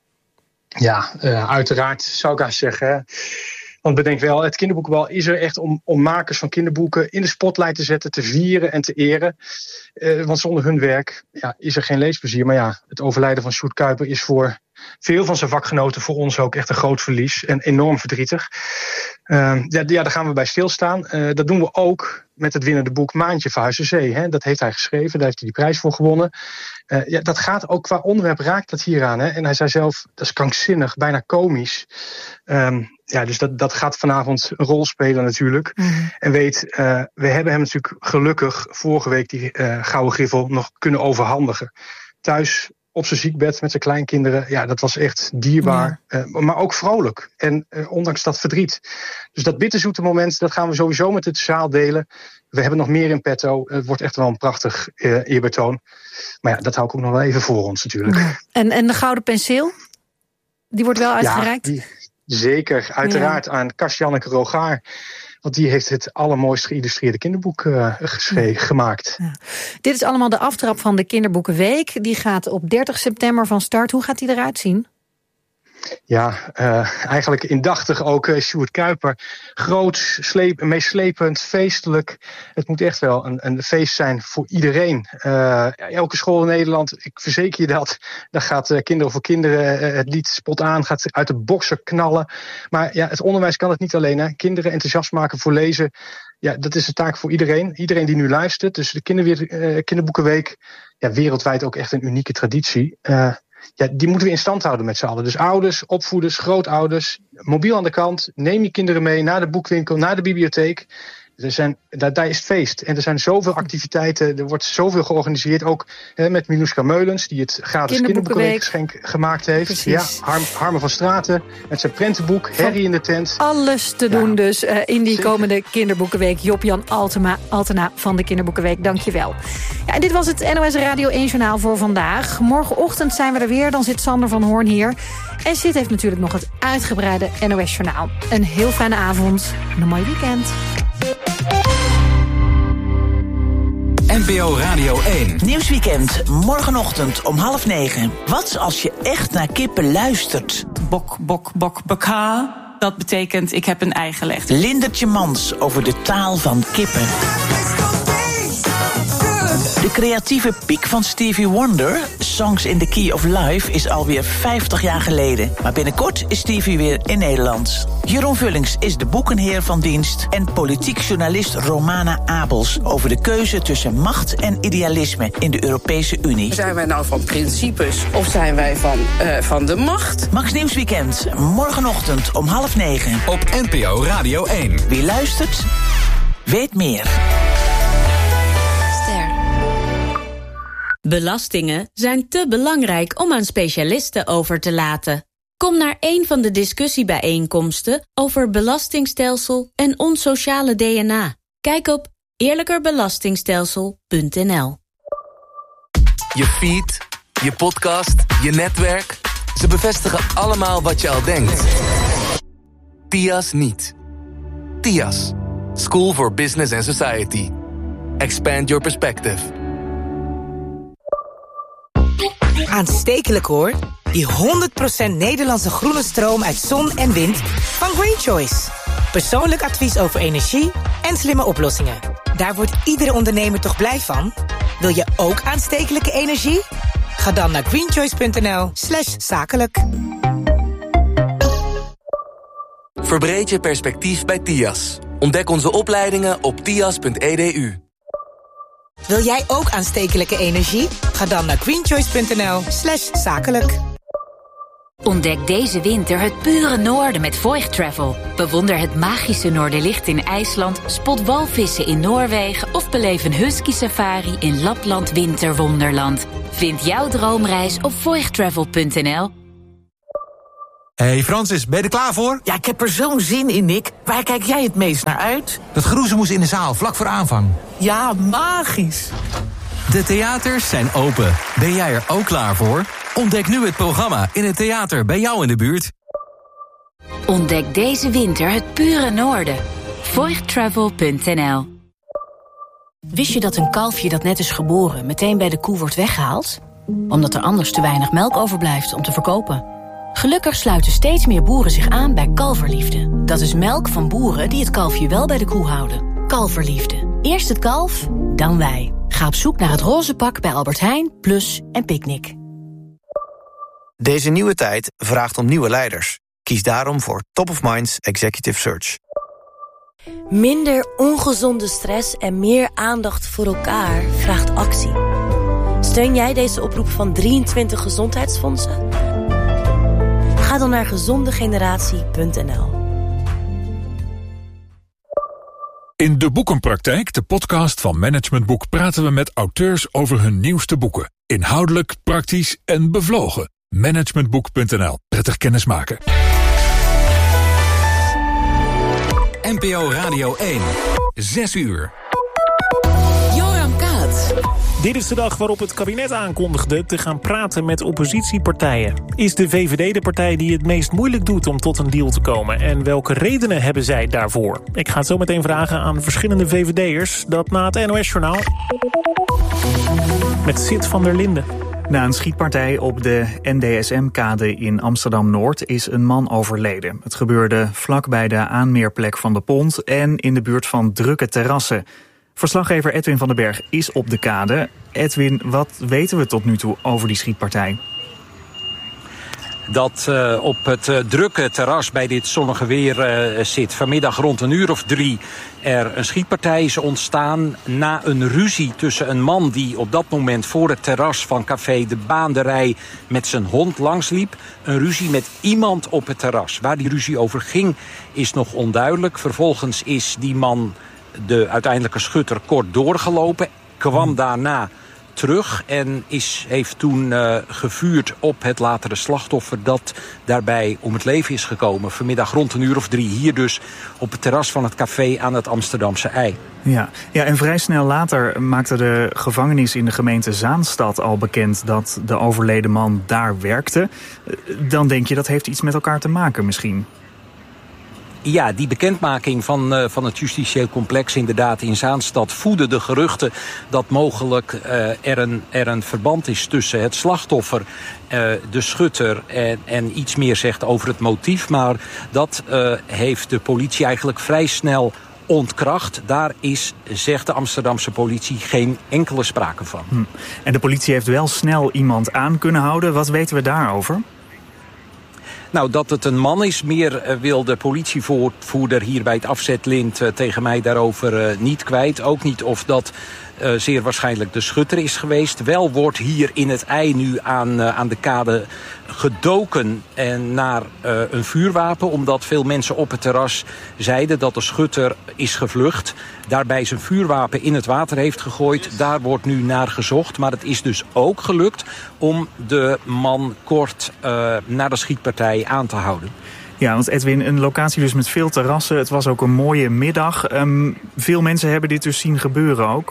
Ja, uh, uiteraard zou ik haar zeggen. Want bedenk wel, het kinderboekenbal is er echt om, om makers van kinderboeken in de spotlight te zetten, te vieren en te eren. Uh, want zonder hun werk ja, is er geen leesplezier. Maar ja, het overlijden van Sjoerd Kuiper is voor veel van zijn vakgenoten, voor ons ook echt een groot verlies en enorm verdrietig. Uh, ja, ja, daar gaan we bij stilstaan. Uh, dat doen we ook met het winnende boek Maantje Verhuizen Zee. Hè. Dat heeft hij geschreven, daar heeft hij die prijs voor gewonnen. Uh, ja, dat gaat ook qua onderwerp, raakt dat hieraan. Hè. En hij zei zelf, dat is krankzinnig, bijna komisch. Um, ja, dus dat, dat gaat vanavond een rol spelen natuurlijk. Mm-hmm. En weet, uh, we hebben hem natuurlijk gelukkig vorige week die uh, Gouden Griffel nog kunnen overhandigen. Thuis op zijn ziekbed met zijn kleinkinderen. Ja, dat was echt dierbaar. Ja. Uh, maar ook vrolijk. En uh, ondanks dat verdriet. Dus dat bitterzoete moment, dat gaan we sowieso met het zaal delen. We hebben nog meer in petto. Het wordt echt wel een prachtig uh, eerbetoon. Maar ja, dat hou ik ook nog wel even voor ons natuurlijk. Ja. En, en de Gouden Penseel? Die wordt wel uitgereikt? Ja, die, zeker. Uiteraard ja. aan Kastjanneke Rogaar. Want die heeft het allermooist geïllustreerde kinderboek uh, geschreven, ja. gemaakt. Ja. Dit is allemaal de aftrap van de Kinderboekenweek. Die gaat op dertig september van start. Hoe gaat die eruit zien? Ja, uh, eigenlijk indachtig ook uh, Sjoerd Kuiper. Groot, sleep, meeslepend, feestelijk. Het moet echt wel een, een feest zijn voor iedereen. Uh, elke school in Nederland, ik verzeker je dat. Daar gaat uh, Kinderen voor Kinderen uh, het lied spot aan, gaat uit de boksen knallen. Maar ja, het onderwijs kan het niet alleen. Hè. Kinderen enthousiast maken voor lezen. Ja, dat is een taak voor iedereen. Iedereen die nu luistert. Dus de kinder, uh, Kinderboekenweek, ja, wereldwijd ook echt een unieke traditie. Uh, Ja, die moeten we in stand houden met z'n allen. Dus ouders, opvoeders, grootouders, mobiel aan de kant. Neem je kinderen mee naar de boekwinkel, naar de bibliotheek. Er zijn, daar, daar is het feest. En er zijn zoveel activiteiten. Er wordt zoveel georganiseerd. Ook hè, met Miluska Meulens, die het gratis kinderboekenweekgeschenk gemaakt heeft. Precies. Ja, Harm, Harmen van Straten met zijn prentenboek, Herrie in de tent. Alles te doen ja. dus uh, in die komende Kinderboekenweek. Job-Jan Altena, Altena van de Kinderboekenweek, dank je wel. Ja, en dit was het N O S Radio één Journaal voor vandaag. Morgenochtend zijn we er weer. Dan zit Sander van Hoorn hier. En Sid heeft natuurlijk nog het uitgebreide N O S Journaal. Een heel fijne avond en een mooi weekend. N P O Radio één. Nieuwsweekend, morgenochtend om half negen. Wat als je echt naar kippen luistert? bok, bok, bok, baka. Dat betekent ik heb een ei gelegd. Lindertje Mans over de taal van kippen. De creatieve piek van Stevie Wonder, Songs in the Key of Life, is alweer vijftig jaar geleden. Maar binnenkort is Stevie weer in Nederland. Jeroen Vullings is de boekenheer van dienst en politiek journalist Romana Abels over de keuze tussen macht en idealisme in de Europese Unie. Zijn wij nou van principes of zijn wij van, uh, van de macht? Max Nieuwsweekend, morgenochtend om half negen. Op N P O Radio één. Wie luistert, weet meer. Belastingen zijn te belangrijk om aan specialisten over te laten. Kom naar een van de discussiebijeenkomsten over belastingstelsel en ons sociale D N A. Kijk op eerlijkerbelastingstelsel punt n l. Je feed, je podcast, je netwerk. Ze bevestigen allemaal wat je al denkt. T I A S niet. T I A S. School for Business and Society. Expand your perspective. Aanstekelijk hoor. Die honderd procent Nederlandse groene stroom uit zon en wind van Green Choice. Persoonlijk advies over energie en slimme oplossingen. Daar wordt iedere ondernemer toch blij van? Wil je ook aanstekelijke energie? Ga dan naar greenchoice punt n l slash zakelijk. Verbreed je perspectief bij T I A S. Ontdek onze opleidingen op t i a s punt e d u. Wil jij ook aanstekelijke energie? Ga dan naar greenchoice punt n l slash zakelijk. Ontdek deze winter het pure noorden met Voigt Travel. Bewonder het magische Noorderlicht in IJsland, spot walvissen in Noorwegen of beleef een husky safari in Lapland Winterwonderland. Vind jouw droomreis op voigt travel punt n l. Hey Francis, ben je er klaar voor? Ja, ik heb er zo'n zin in, Nick. Waar kijk jij het meest naar uit? Dat geroezemoes in de zaal, vlak voor aanvang. Ja, magisch. De theaters zijn open. Ben jij er ook klaar voor? Ontdek nu het programma in het theater bij jou in de buurt. Ontdek deze winter het pure noorden. voigt travel punt n l. Wist je dat een kalfje dat net is geboren meteen bij de koe wordt weggehaald? Omdat er anders te weinig melk overblijft om te verkopen. Gelukkig sluiten steeds meer boeren zich aan bij Kalverliefde. Dat is melk van boeren die het kalfje wel bij de koe houden. Kalverliefde. Eerst het kalf, dan wij. Ga op zoek naar het roze pak bij Albert Heijn, Plus en Picnic. Deze nieuwe tijd vraagt om nieuwe leiders. Kies daarom voor Top of Minds Executive Search. Minder ongezonde stress en meer aandacht voor elkaar vraagt actie. Steun jij deze oproep van drieëntwintig gezondheidsfondsen? Ga dan naar gezondegeneratie punt n l. In De Boekenpraktijk, de podcast van Management Boek, praten we met auteurs over hun nieuwste boeken. Inhoudelijk, praktisch en bevlogen. managementboek punt n l. Prettig kennismaken. N P O Radio één. Zes uur. Joram Kaats. Dit is de dag waarop het kabinet aankondigde te gaan praten met oppositiepartijen. Is de V V D de partij die het meest moeilijk doet om tot een deal te komen? En welke redenen hebben zij daarvoor? Ik ga het zo meteen vragen aan verschillende V V D'ers. Dat na het N O S-journaal. Met Sid van der Linden. Na een schietpartij op de N D S M-kade in Amsterdam-Noord is een man overleden. Het gebeurde vlakbij de aanmeerplek van de Pont en in de buurt van drukke terrassen. Verslaggever Edwin van den Berg is op de kade. Edwin, wat weten we tot nu toe over die schietpartij? Dat uh, op het uh, drukke terras bij dit zonnige weer uh, zit. Vanmiddag rond een uur of drie er een schietpartij is ontstaan na een ruzie tussen een man die op dat moment voor het terras van café De Baanderij met zijn hond langsliep. Een ruzie met iemand op het terras. Waar die ruzie over ging is nog onduidelijk. Vervolgens is die man, de uiteindelijke schutter, kort doorgelopen. Kwam daarna terug en is, heeft toen uh, gevuurd op het latere slachtoffer dat daarbij om het leven is gekomen. Vanmiddag rond een uur of drie hier dus op het terras van het café aan het Amsterdamse IJ. Ja, ja, en vrij snel later maakte de gevangenis in de gemeente Zaanstad al bekend dat de overleden man daar werkte. Dan denk je dat heeft iets met elkaar te maken misschien. Ja, die bekendmaking van, uh, van het justitieel complex inderdaad in Zaanstad voedde de geruchten dat mogelijk uh, er, een, er een verband is tussen het slachtoffer, uh, de schutter en, en iets meer zegt over het motief. Maar dat uh, heeft de politie eigenlijk vrij snel ontkracht. Daar is, zegt de Amsterdamse politie, geen enkele sprake van. Hm. En de politie heeft wel snel iemand aan kunnen houden. Wat weten we daarover? Nou, dat het een man is, meer uh, wil de politievoerder hier bij het afzetlint uh, tegen mij daarover uh, niet kwijt. Ook niet of dat uh, zeer waarschijnlijk de schutter is geweest. Wel wordt hier in het IJ nu aan, uh, aan de kade gedoken en naar uh, een vuurwapen, omdat veel mensen op het terras zeiden dat de schutter is gevlucht, daarbij zijn vuurwapen in het water heeft gegooid. Daar wordt nu naar gezocht, maar het is dus ook gelukt om de man kort uh, na de schietpartij aan te houden. Ja, want Edwin, een locatie dus met veel terrassen. Het was ook een mooie middag. Um, veel mensen hebben dit dus zien gebeuren ook.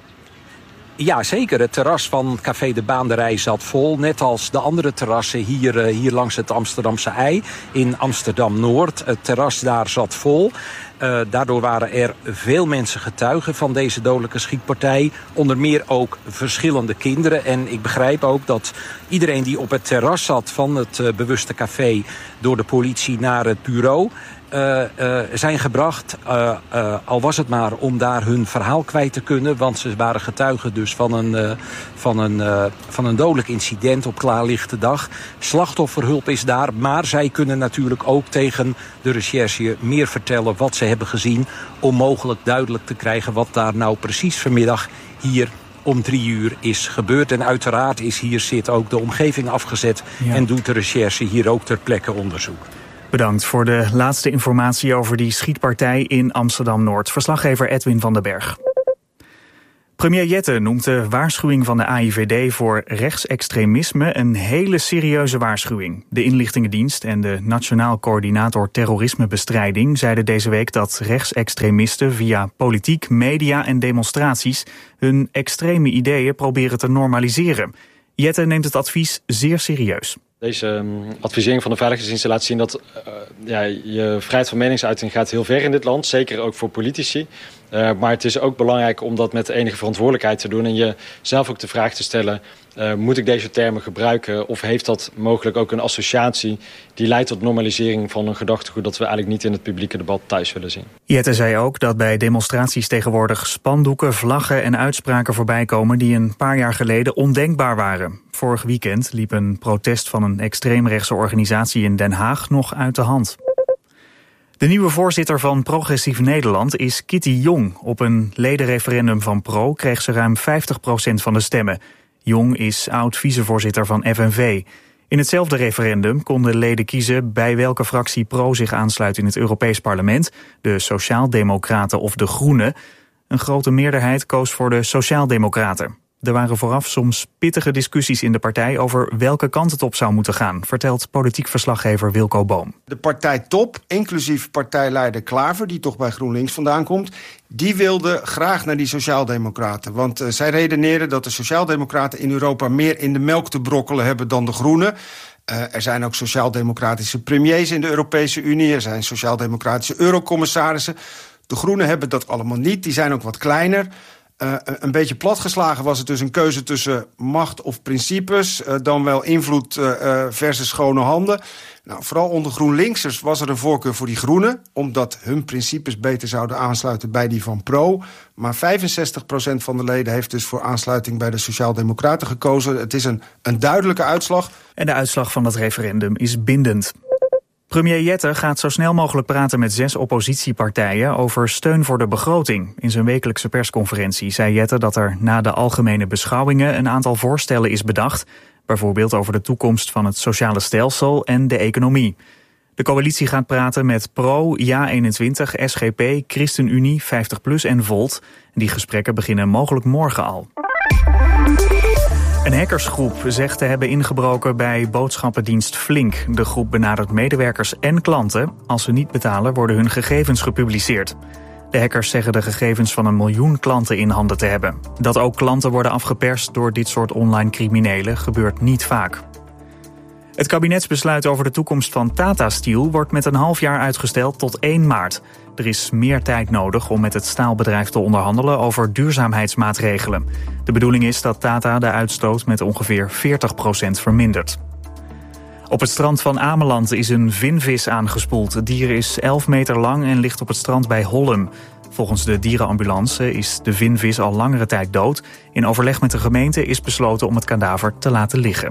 Ja, zeker. Het terras van Café de Baanderij zat vol. Net als de andere terrassen hier, hier langs het Amsterdamse IJ in Amsterdam-Noord. Het terras daar zat vol. Uh, daardoor waren er veel mensen getuigen van deze dodelijke schietpartij. Onder meer ook verschillende kinderen. En ik begrijp ook dat iedereen die op het terras zat van het uh, bewuste café door de politie naar het bureau Uh, uh, zijn gebracht, uh, uh, al was het maar om daar hun verhaal kwijt te kunnen. Want ze waren getuigen dus van een, uh, van een, uh, van een dodelijk incident op klaarlichte dag. Slachtofferhulp is daar, maar zij kunnen natuurlijk ook tegen de recherche meer vertellen wat ze hebben gezien, om mogelijk duidelijk te krijgen wat daar nou precies vanmiddag hier om drie uur is gebeurd. En uiteraard is hier zit ook de omgeving afgezet, ja, en doet de recherche hier ook ter plekke onderzoek. Bedankt voor de laatste informatie over die schietpartij in Amsterdam-Noord. Verslaggever Edwin van den Berg. Premier Jette noemt de waarschuwing van de A I V D voor rechtsextremisme een hele serieuze waarschuwing. De inlichtingendienst en de Nationaal Coördinator Terrorismebestrijding zeiden deze week dat rechtsextremisten via politiek, media en demonstraties hun extreme ideeën proberen te normaliseren. Jette neemt het advies zeer serieus. Deze um, advisering van de Veiligheidsdiensten laat zien dat uh, ja, je vrijheid van meningsuiting gaat heel ver in dit land. Zeker ook voor politici. Uh, maar het is ook belangrijk om dat met enige verantwoordelijkheid te doen. En jezelf ook de vraag te stellen, uh, moet ik deze termen gebruiken? Of heeft dat mogelijk ook een associatie die leidt tot normalisering van een gedachtegoed dat we eigenlijk niet in het publieke debat thuis willen zien? Jette zei ook dat bij demonstraties tegenwoordig spandoeken, vlaggen en uitspraken voorbij komen die een paar jaar geleden ondenkbaar waren. Vorig weekend liep een protest van een extreemrechtse organisatie in Den Haag nog uit de hand. De nieuwe voorzitter van Progressief Nederland is Kitty Jong. Op een ledenreferendum van Pro kreeg ze ruim vijftig procent van de stemmen. Jong is oud-vicevoorzitter van F N V. In hetzelfde referendum konden leden kiezen bij welke fractie Pro zich aansluit in het Europees Parlement, de Sociaaldemocraten of de Groenen. Een grote meerderheid koos voor de Sociaaldemocraten. Er waren vooraf soms pittige discussies in de partij over welke kant het op zou moeten gaan, vertelt politiek verslaggever Wilco Boom. De partijtop, inclusief partijleider Klaver, die toch bij GroenLinks vandaan komt, die wilde graag naar die Sociaaldemocraten. Want uh, zij redeneren dat de Sociaaldemocraten in Europa meer in de melk te brokkelen hebben dan de Groenen. Uh, er zijn ook sociaaldemocratische premiers in de Europese Unie, er zijn sociaaldemocratische eurocommissarissen. De Groenen hebben dat allemaal niet, die zijn ook wat kleiner. Uh, een beetje platgeslagen was het dus een keuze tussen macht of principes, uh, dan wel invloed uh, versus schone handen. Nou, vooral onder GroenLinksers was er een voorkeur voor die Groenen, omdat hun principes beter zouden aansluiten bij die van Pro. Maar vijfenzestig procent van de leden heeft dus voor aansluiting bij de Sociaaldemocraten gekozen. Het is een, een duidelijke uitslag. En de uitslag van dat referendum is bindend. Premier Jette gaat zo snel mogelijk praten met zes oppositiepartijen over steun voor de begroting. In zijn wekelijkse persconferentie zei Jette dat er na de algemene beschouwingen een aantal voorstellen is bedacht, bijvoorbeeld over de toekomst van het sociale stelsel en de economie. De coalitie gaat praten met Pro, Ja eenentwintig, S G P, ChristenUnie, vijftig plus en Volt. Die gesprekken beginnen mogelijk morgen al. Een hackersgroep zegt te hebben ingebroken bij boodschappendienst Flink. De groep benadert medewerkers en klanten. Als ze niet betalen worden hun gegevens gepubliceerd. De hackers zeggen de gegevens van een miljoen klanten in handen te hebben. Dat ook klanten worden afgeperst door dit soort online criminelen gebeurt niet vaak. Het kabinetsbesluit over de toekomst van Tata Steel wordt met een half jaar uitgesteld tot één maart. Er is meer tijd nodig om met het staalbedrijf te onderhandelen over duurzaamheidsmaatregelen. De bedoeling is dat Tata de uitstoot met ongeveer veertig procent vermindert. Op het strand van Ameland is een vinvis aangespoeld. Het dier is elf meter lang en ligt op het strand bij Hollum. Volgens de dierenambulance is de vinvis al langere tijd dood. In overleg met de gemeente is besloten om het kadaver te laten liggen.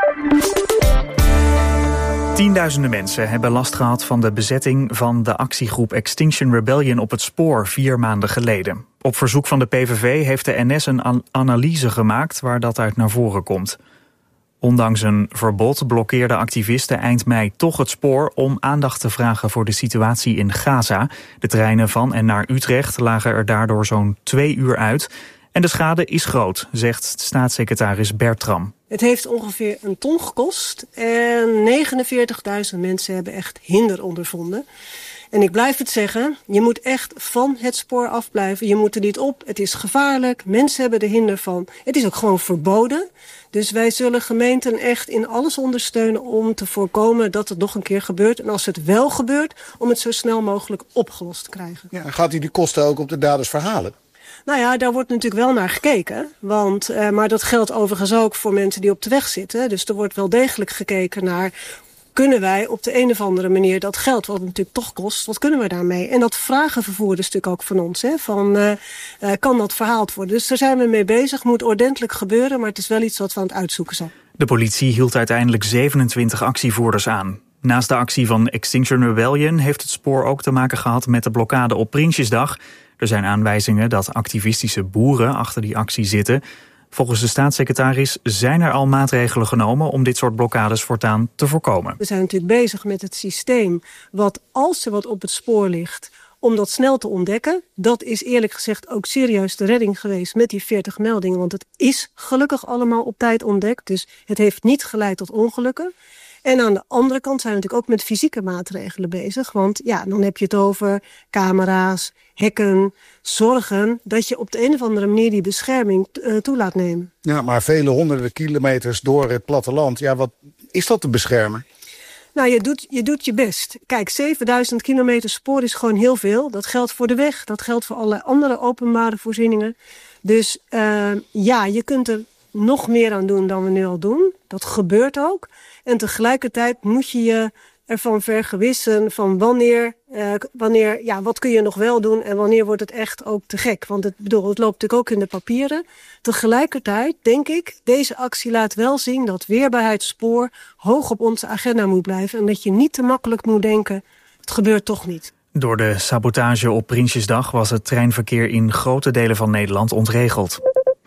Tienduizenden mensen hebben last gehad van de bezetting van de actiegroep Extinction Rebellion op het spoor vier maanden geleden. Op verzoek van de P V V heeft de N S een analyse gemaakt waar dat uit naar voren komt. Ondanks een verbod blokkeerden activisten eind mei toch het spoor om aandacht te vragen voor de situatie in Gaza. De treinen van en naar Utrecht lagen er daardoor zo'n twee uur uit. En de schade is groot, zegt staatssecretaris Bertram. Het heeft ongeveer een ton gekost en negenenveertigduizend mensen hebben echt hinder ondervonden. En ik blijf het zeggen, je moet echt van het spoor afblijven. Je moet er niet op, het is gevaarlijk, mensen hebben er hinder van. Het is ook gewoon verboden. Dus wij zullen gemeenten echt in alles ondersteunen om te voorkomen dat het nog een keer gebeurt. En als het wel gebeurt, om het zo snel mogelijk opgelost te krijgen. Ja, gaat u die kosten ook op de daders verhalen? Nou ja, daar wordt natuurlijk wel naar gekeken. Want, uh, maar dat geldt overigens ook voor mensen die op de weg zitten. Dus er wordt wel degelijk gekeken naar, kunnen wij op de een of andere manier dat geld wat het natuurlijk toch kost, wat kunnen we daarmee? En dat vragen vervoerders natuurlijk ook van ons. Hè, van, uh, uh, kan dat verhaald worden? Dus daar zijn we mee bezig. Moet ordentelijk gebeuren, maar het is wel iets wat we aan het uitzoeken zijn. De politie hield uiteindelijk zevenentwintig actievoerders aan. Naast de actie van Extinction Rebellion heeft het spoor ook te maken gehad met de blokkade op Prinsjesdag. Er zijn aanwijzingen dat activistische boeren achter die actie zitten. Volgens de staatssecretaris zijn er al maatregelen genomen om dit soort blokkades voortaan te voorkomen. We zijn natuurlijk bezig met het systeem wat, als er wat op het spoor ligt, om dat snel te ontdekken. Dat is eerlijk gezegd ook serieus de redding geweest met die veertig meldingen. Want het is gelukkig allemaal op tijd ontdekt. Dus het heeft niet geleid tot ongelukken. En aan de andere kant zijn we natuurlijk ook met fysieke maatregelen bezig. Want ja, dan heb je het over camera's, hekken, zorgen dat je op de een of andere manier die bescherming uh, toe laat nemen. Ja, maar vele honderden kilometers door het platteland, ja, wat is dat te beschermen? Nou, je doet, je doet je best. Kijk, zevenduizend kilometer spoor is gewoon heel veel. Dat geldt voor de weg, dat geldt voor allerlei andere openbare voorzieningen. Dus uh, ja, je kunt er nog meer aan doen dan we nu al doen. Dat gebeurt ook. En tegelijkertijd moet je je ervan vergewissen van wanneer, uh, wanneer, ja, wat kun je nog wel doen en wanneer wordt het echt ook te gek. Want het, bedoel, het loopt natuurlijk ook in de papieren. Tegelijkertijd denk ik, deze actie laat wel zien dat weerbaarheidsspoor hoog op onze agenda moet blijven. En dat je niet te makkelijk moet denken, het gebeurt toch niet. Door de sabotage op Prinsjesdag was het treinverkeer in grote delen van Nederland ontregeld.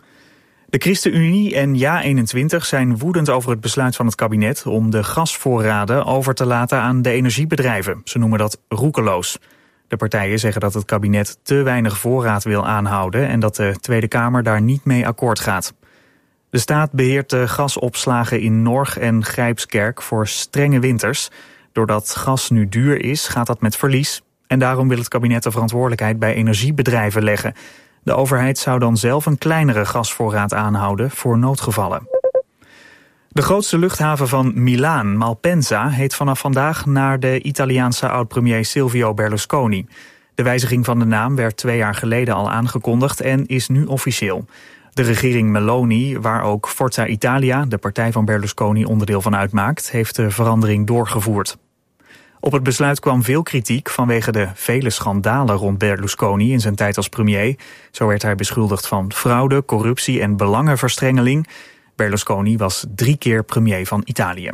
De ChristenUnie en Ja eenentwintig zijn woedend over het besluit van het kabinet om de gasvoorraden over te laten aan de energiebedrijven. Ze noemen dat roekeloos. De partijen zeggen dat het kabinet te weinig voorraad wil aanhouden en dat de Tweede Kamer daar niet mee akkoord gaat. De staat beheert de gasopslagen in Norg en Grijpskerk voor strenge winters. Doordat gas nu duur is, gaat dat met verlies. En daarom wil het kabinet de verantwoordelijkheid bij energiebedrijven leggen. De overheid zou dan zelf een kleinere gasvoorraad aanhouden voor noodgevallen. De grootste luchthaven van Milaan, Malpensa, heet vanaf vandaag naar de Italiaanse oud-premier Silvio Berlusconi. De wijziging van de naam werd twee jaar geleden al aangekondigd en is nu officieel. De regering Meloni, waar ook Forza Italia, de partij van Berlusconi, onderdeel van uitmaakt, heeft de verandering doorgevoerd. Op het besluit kwam veel kritiek vanwege de vele schandalen rond Berlusconi in zijn tijd als premier. Zo werd hij beschuldigd van fraude, corruptie en belangenverstrengeling. Berlusconi was drie keer premier van Italië.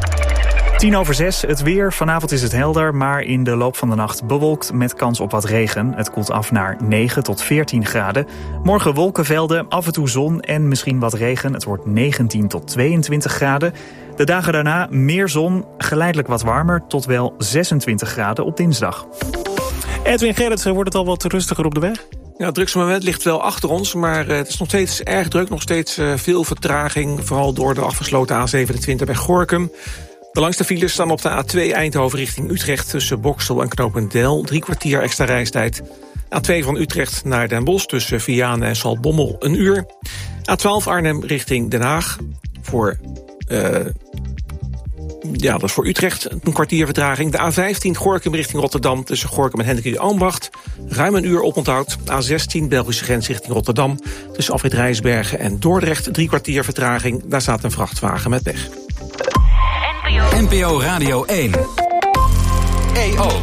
Tien over zes, het weer. Vanavond is het helder, maar in de loop van de nacht bewolkt met kans op wat regen. Het koelt af naar negen tot veertien graden. Morgen wolkenvelden, af en toe zon en misschien wat regen. Het wordt negentien tot tweeëntwintig graden. De dagen daarna meer zon, geleidelijk wat warmer tot wel zesentwintig graden op dinsdag. Edwin Gerritsen, wordt het al wat rustiger op de weg? Ja, het drukste moment ligt wel achter ons, maar het is nog steeds erg druk. Nog steeds veel vertraging, vooral door de afgesloten A zevenentwintig bij Gorinchem. De langste files staan op de A twee Eindhoven richting Utrecht tussen Boxtel en Knopendel. Drie kwartier extra reistijd. A twee van Utrecht naar Den Bosch tussen Vianen en Zaltbommel een uur. A twaalf Arnhem richting Den Haag voor uh, Ja, dat is voor Utrecht een kwartier vertraging. De A vijftien Gorinchem richting Rotterdam tussen Gorinchem en Hendrik Ambacht. Ruim een uur oponthoud. A zestien Belgische grens richting Rotterdam tussen Afrit Rijsbergen en Dordrecht. Drie kwartier vertraging. Daar staat een vrachtwagen met pech. N P O Radio één. E O.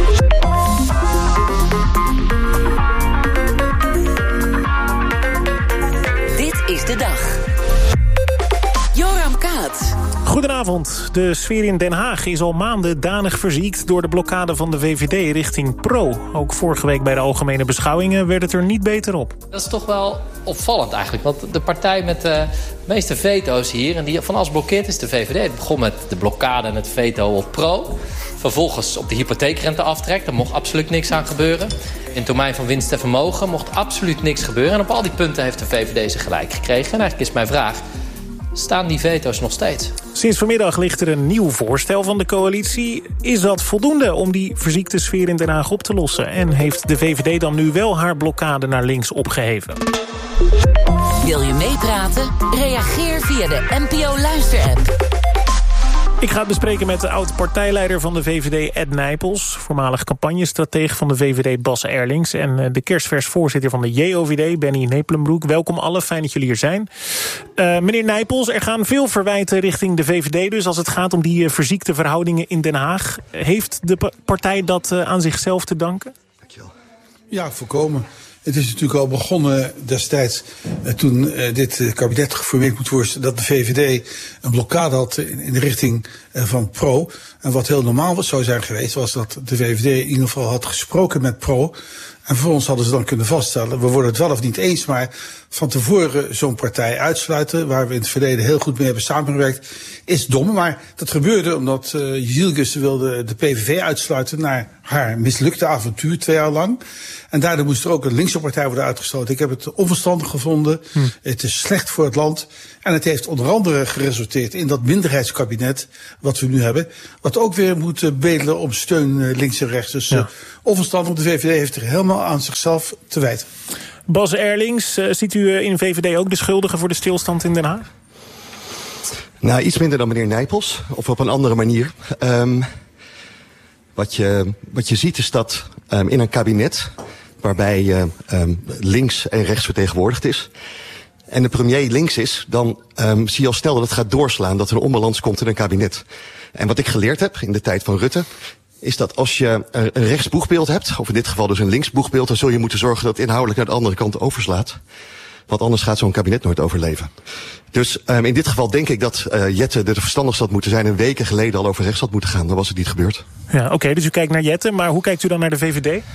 Dit is de dag. Joram Kaats. Goedenavond. De sfeer in Den Haag is al maanden danig verziekt door de blokkade van de V V D richting Pro. Ook vorige week bij de algemene beschouwingen werd het er niet beter op. Dat is toch wel opvallend eigenlijk. Want de partij met de meeste veto's hier, en die van alles blokkeert, is de V V D. Het begon met de blokkade en het veto op Pro. Vervolgens op de hypotheekrenteaftrek. Daar mocht absoluut niks aan gebeuren. In het domein van winst en vermogen mocht absoluut niks gebeuren. En op al die punten heeft de V V D zich gelijk gekregen. En eigenlijk is mijn vraag: staan die veto's nog steeds? Sinds vanmiddag ligt er een nieuw voorstel van de coalitie. Is dat voldoende om die verziekte sfeer in Den Haag op te lossen? En heeft de V V D dan nu wel haar blokkade naar links opgeheven? Wil je meepraten? Reageer via de N P O Luister-app. Ik ga het bespreken met de oud-partijleider van de V V D, Ed Nijpels, voormalig campagnestratege van de V V D, Bas Erlings, en de kerstvers voorzitter van de J O V D, Benny Nepelenbroek. Welkom allen, fijn dat jullie hier zijn. Uh, meneer Nijpels, er gaan veel verwijten richting de V V D, dus als het gaat om die uh, verziekte verhoudingen in Den Haag. Heeft de partij dat uh, aan zichzelf te danken? Dankjewel. Ja, volkomen. Het is natuurlijk al begonnen destijds, eh, toen eh, dit uh, kabinet geformeerd moet worden, dat de V V D een blokkade had in, in de richting uh, van Pro. En wat heel normaal was, zou zijn geweest, was dat de V V D in ieder geval had gesproken met Pro. En vervolgens hadden ze dan kunnen vaststellen, we worden het wel of niet eens, maar van tevoren zo'n partij uitsluiten, waar we in het verleden heel goed mee hebben samengewerkt, is dom. Maar dat gebeurde omdat uh, Jezilgus wilde de P V V uitsluiten naar haar mislukte avontuur twee jaar lang. En daardoor moest er ook een linkse partij worden uitgesloten. Ik heb het onverstandig gevonden. Hm. Het is slecht voor het land. En het heeft onder andere geresulteerd in dat minderheidskabinet wat we nu hebben. Wat ook weer moet bedelen om steun links en rechts. Dus ja. uh, onverstandig, de V V D heeft er helemaal aan zichzelf te wijten. Bas Erlings, uh, ziet u in V V D ook de schuldigen voor de stilstand in Den Haag? Nou, iets minder dan meneer Nijpels. Of op een andere manier. Um, wat, je, wat je ziet is dat um, in een kabinet waarbij uh, um, links en rechts vertegenwoordigd is, en de premier links is, dan um, zie je al snel dat het gaat doorslaan, dat er een onbalans komt in een kabinet. En wat ik geleerd heb in de tijd van Rutte, is dat als je een rechts boegbeeld hebt, of in dit geval dus een links boegbeeld, dan zul je moeten zorgen dat het inhoudelijk naar de andere kant overslaat. Want anders gaat zo'n kabinet nooit overleven. Dus um, in dit geval denk ik dat uh, Jette de verstandigste had moeten zijn en weken geleden al over rechts had moeten gaan. Dan was het niet gebeurd. Ja, oké, okay, dus u kijkt naar Jette, maar hoe kijkt u dan naar de V V D?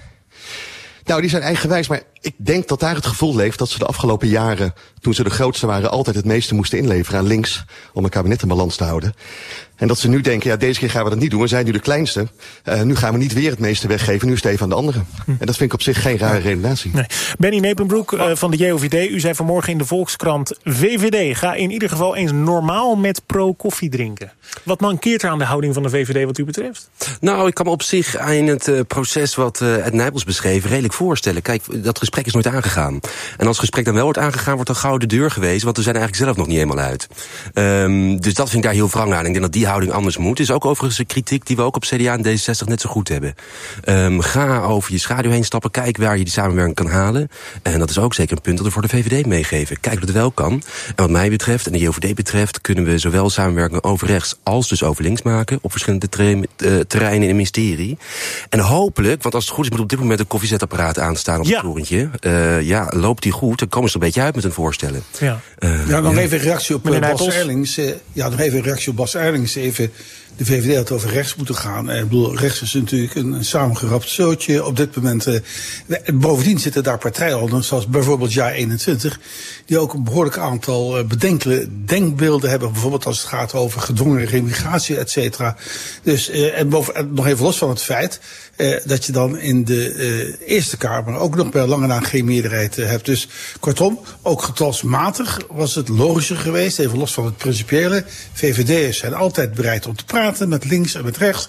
Nou, die zijn eigenwijs, maar ik denk dat daar het gevoel leeft dat ze de afgelopen jaren, toen ze de grootste waren, altijd het meeste moesten inleveren aan links om een kabinet in balans te houden. En dat ze nu denken, ja, deze keer gaan we dat niet doen, we zijn nu de kleinste. Uh, nu gaan we niet weer het meeste weggeven, nu is het even aan de andere. Hm. En dat vind ik op zich geen rare redenatie. Nee. Benny Nepelenbroek uh, van de J O V D, u zei vanmorgen in de Volkskrant, V V D, ga in ieder geval eens normaal met Pro koffie drinken. Wat mankeert er aan de houding van de V V D wat u betreft? Nou, ik kan me op zich in het uh, proces wat uh, Ed Nijpels beschreef redelijk voorstellen. Kijk, dat gesprek is nooit aangegaan. En als het gesprek dan wel wordt aangegaan, wordt er gauw de deur geweest, want we zijn eigenlijk zelf nog niet helemaal uit. Um, dus dat vind ik daar heel wrang aan. Ik denk dat die houding anders moet. Is ook overigens een kritiek die we ook op C D A en D zesenzestig net zo goed hebben. Um, ga over je schaduw heen stappen, kijk waar je die samenwerking kan halen. En dat is ook zeker een punt dat we voor de V V D meegeven. Kijk wat het wel kan. En wat mij betreft en de J O V D betreft kunnen we zowel samenwerking over rechts als dus over links maken op verschillende terreinen in het ministerie. En hopelijk, want als het goed is moet op dit moment een koffiezetapparaat aanstaan op ja. het torentje. Uh, ja, loopt die goed, dan komen ze er een beetje uit met hun voorstellen. Ja, uh, ja nog ja. even een reactie op uh, Bas Erlings. Uh, ja, nog even een reactie op Bas Erlings. Even, de V V D had over rechts moeten gaan. Uh, ik bedoel, rechts is natuurlijk een, een samengerapt zootje. Op dit moment, uh, bovendien zitten daar partijen, zoals bijvoorbeeld J A eenentwintig, die ook een behoorlijk aantal uh, bedenkelijke denkbeelden hebben. Bijvoorbeeld als het gaat over gedwongen remigratie, et cetera. Dus, uh, en, boven, en nog even los van het feit Uh, dat je dan in de uh, Eerste Kamer ook nog bij lange na geen meerderheid uh, hebt. Dus kortom, ook getalsmatig was het logischer geweest, even los van het principiële. V V D'ers zijn altijd bereid om te praten met links en met rechts.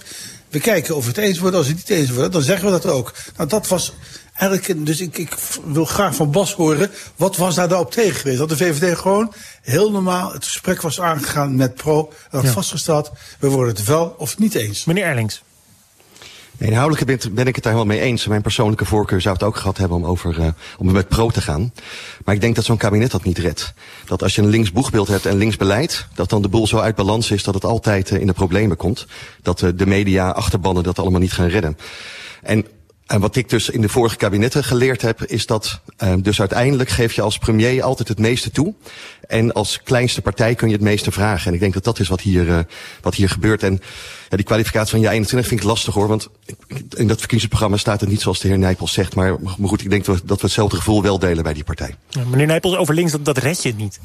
we kijken of we het eens worden. Als we het niet eens worden, dan zeggen we dat ook. Nou, dat was eigenlijk, dus ik, ik wil graag van Bas horen, wat was daar nou op tegen geweest? Dat de V V D gewoon heel normaal het gesprek was aangegaan met Pro. En had ja. vastgesteld, we worden het wel of niet eens. Meneer Erlings. Nee, inhoudelijk ben, ben ik het daar helemaal mee eens. Mijn persoonlijke voorkeur zou het ook gehad hebben om, over, uh, om met Pro te gaan. Maar ik denk dat zo'n kabinet dat niet redt. Dat als je een links boegbeeld hebt en links beleid, dat dan de boel zo uit balans is dat het altijd uh, in de problemen komt. Dat uh, de media, achterbannen dat allemaal niet gaan redden. En En wat ik dus in de vorige kabinetten geleerd heb, is dat uh, dus uiteindelijk geef je als premier altijd het meeste toe. En als kleinste partij kun je het meeste vragen. En ik denk dat dat is wat hier, uh, wat hier gebeurt. En ja, die kwalificatie van ja eenentwintig vind ik lastig hoor. Want in dat verkiezingsprogramma staat het niet zoals de heer Nijpels zegt. Maar, maar goed, ik denk dat we, dat we hetzelfde gevoel wel delen bij die partij. Ja, meneer Nijpels, over links, dat, dat red je niet.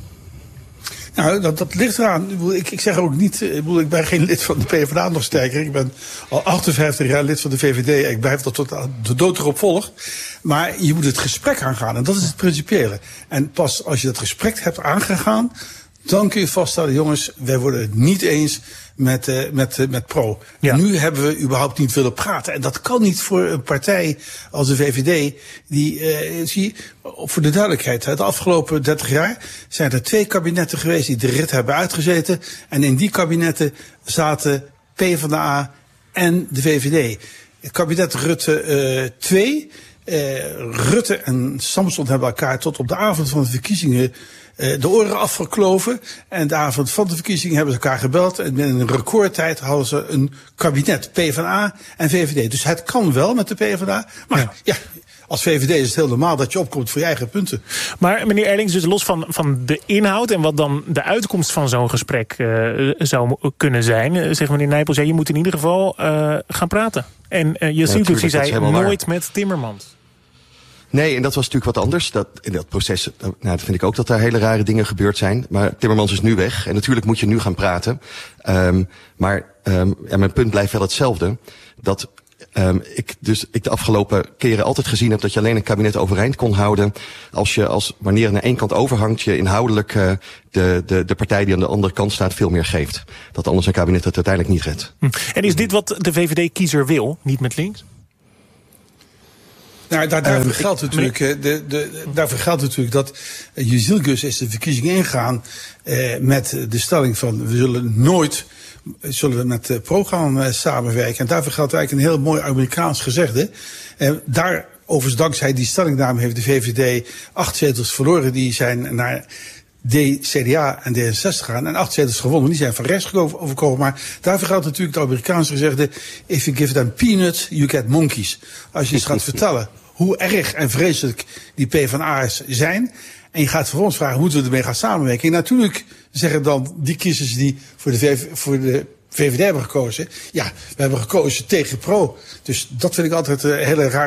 Nou, dat, dat ligt eraan. Ik, ik zeg ook niet, ik, bedoel, ik ben geen lid van de PvdA, nog sterker. Ik ben al achtenvijftig jaar lid van de V V D. En ik blijf dat tot de dood erop volg. Maar je moet het gesprek aangaan. En dat is het principiële. En pas als je dat gesprek hebt aangegaan, dan kun je vaststellen, jongens, wij worden het niet eens met, uh, met, uh, met Pro. Ja. Nu hebben we überhaupt niet willen praten. En dat kan niet voor een partij als de V V D. Die, uh, zie voor de duidelijkheid, de afgelopen dertig jaar zijn er twee kabinetten geweest die de rit hebben uitgezeten. En in die kabinetten zaten PvdA en de V V D. Het kabinet Rutte twee. Uh, Rutte en Samson hebben elkaar tot op de avond van de verkiezingen uh, de oren afgekloven. En de avond van de verkiezingen hebben ze elkaar gebeld. En in een recordtijd hadden ze een kabinet, PvdA en V V D. Dus het kan wel met de PvdA. Maar ja, ja als V V D is het heel normaal dat je opkomt voor je eigen punten. Maar meneer Erlings, dus los van, van de inhoud en wat dan de uitkomst van zo'n gesprek uh, zou kunnen zijn, uh, zegt meneer Nijpels, ja, je moet in ieder geval uh, gaan praten. En uh, je ziet dus, zei nooit waar. Met Timmermans. Nee, en dat was natuurlijk wat anders. Dat, in dat proces, nou, dat vind ik ook dat daar hele rare dingen gebeurd zijn. Maar Timmermans is nu weg. En natuurlijk moet je nu gaan praten. Um, maar um, ja, mijn punt blijft wel hetzelfde. Dat um, ik dus ik de afgelopen keren altijd gezien heb dat je alleen een kabinet overeind kon houden als je, als wanneer er naar één kant overhangt, je inhoudelijk uh, de, de, de partij die aan de andere kant staat veel meer geeft. Dat anders een kabinet het uiteindelijk niet redt. Hm. En is dit wat de V V D-kiezer wil, niet met links? Nou, daar, daarvoor, um, geldt natuurlijk, de, de, de, daarvoor geldt natuurlijk dat uh, Jezilgus is de verkiezing ingaan uh, met de stelling van we zullen nooit zullen we met uh, Pro gaan uh, samenwerken. En daarvoor geldt eigenlijk een heel mooi Amerikaans gezegde. Uh, daar, overigens dankzij die stellingname heeft de V V D acht zetels verloren. Die zijn naar D, C D A en D zesenzestig gaan. En acht zetels gewonnen. Die zijn van rechts overkomen. Maar daarvoor geldt natuurlijk het Amerikaanse gezegde, if you give them peanuts, you get monkeys. Als je eens gaat vertellen hoe erg en vreselijk die PvdA'ers zijn, en je gaat vervolgens vragen, moeten we ermee gaan samenwerken? En natuurlijk zeggen dan die kiezers die voor de, v, voor de V V D hebben gekozen, ja, we hebben gekozen tegen Pro. Dus dat vind ik altijd een hele raar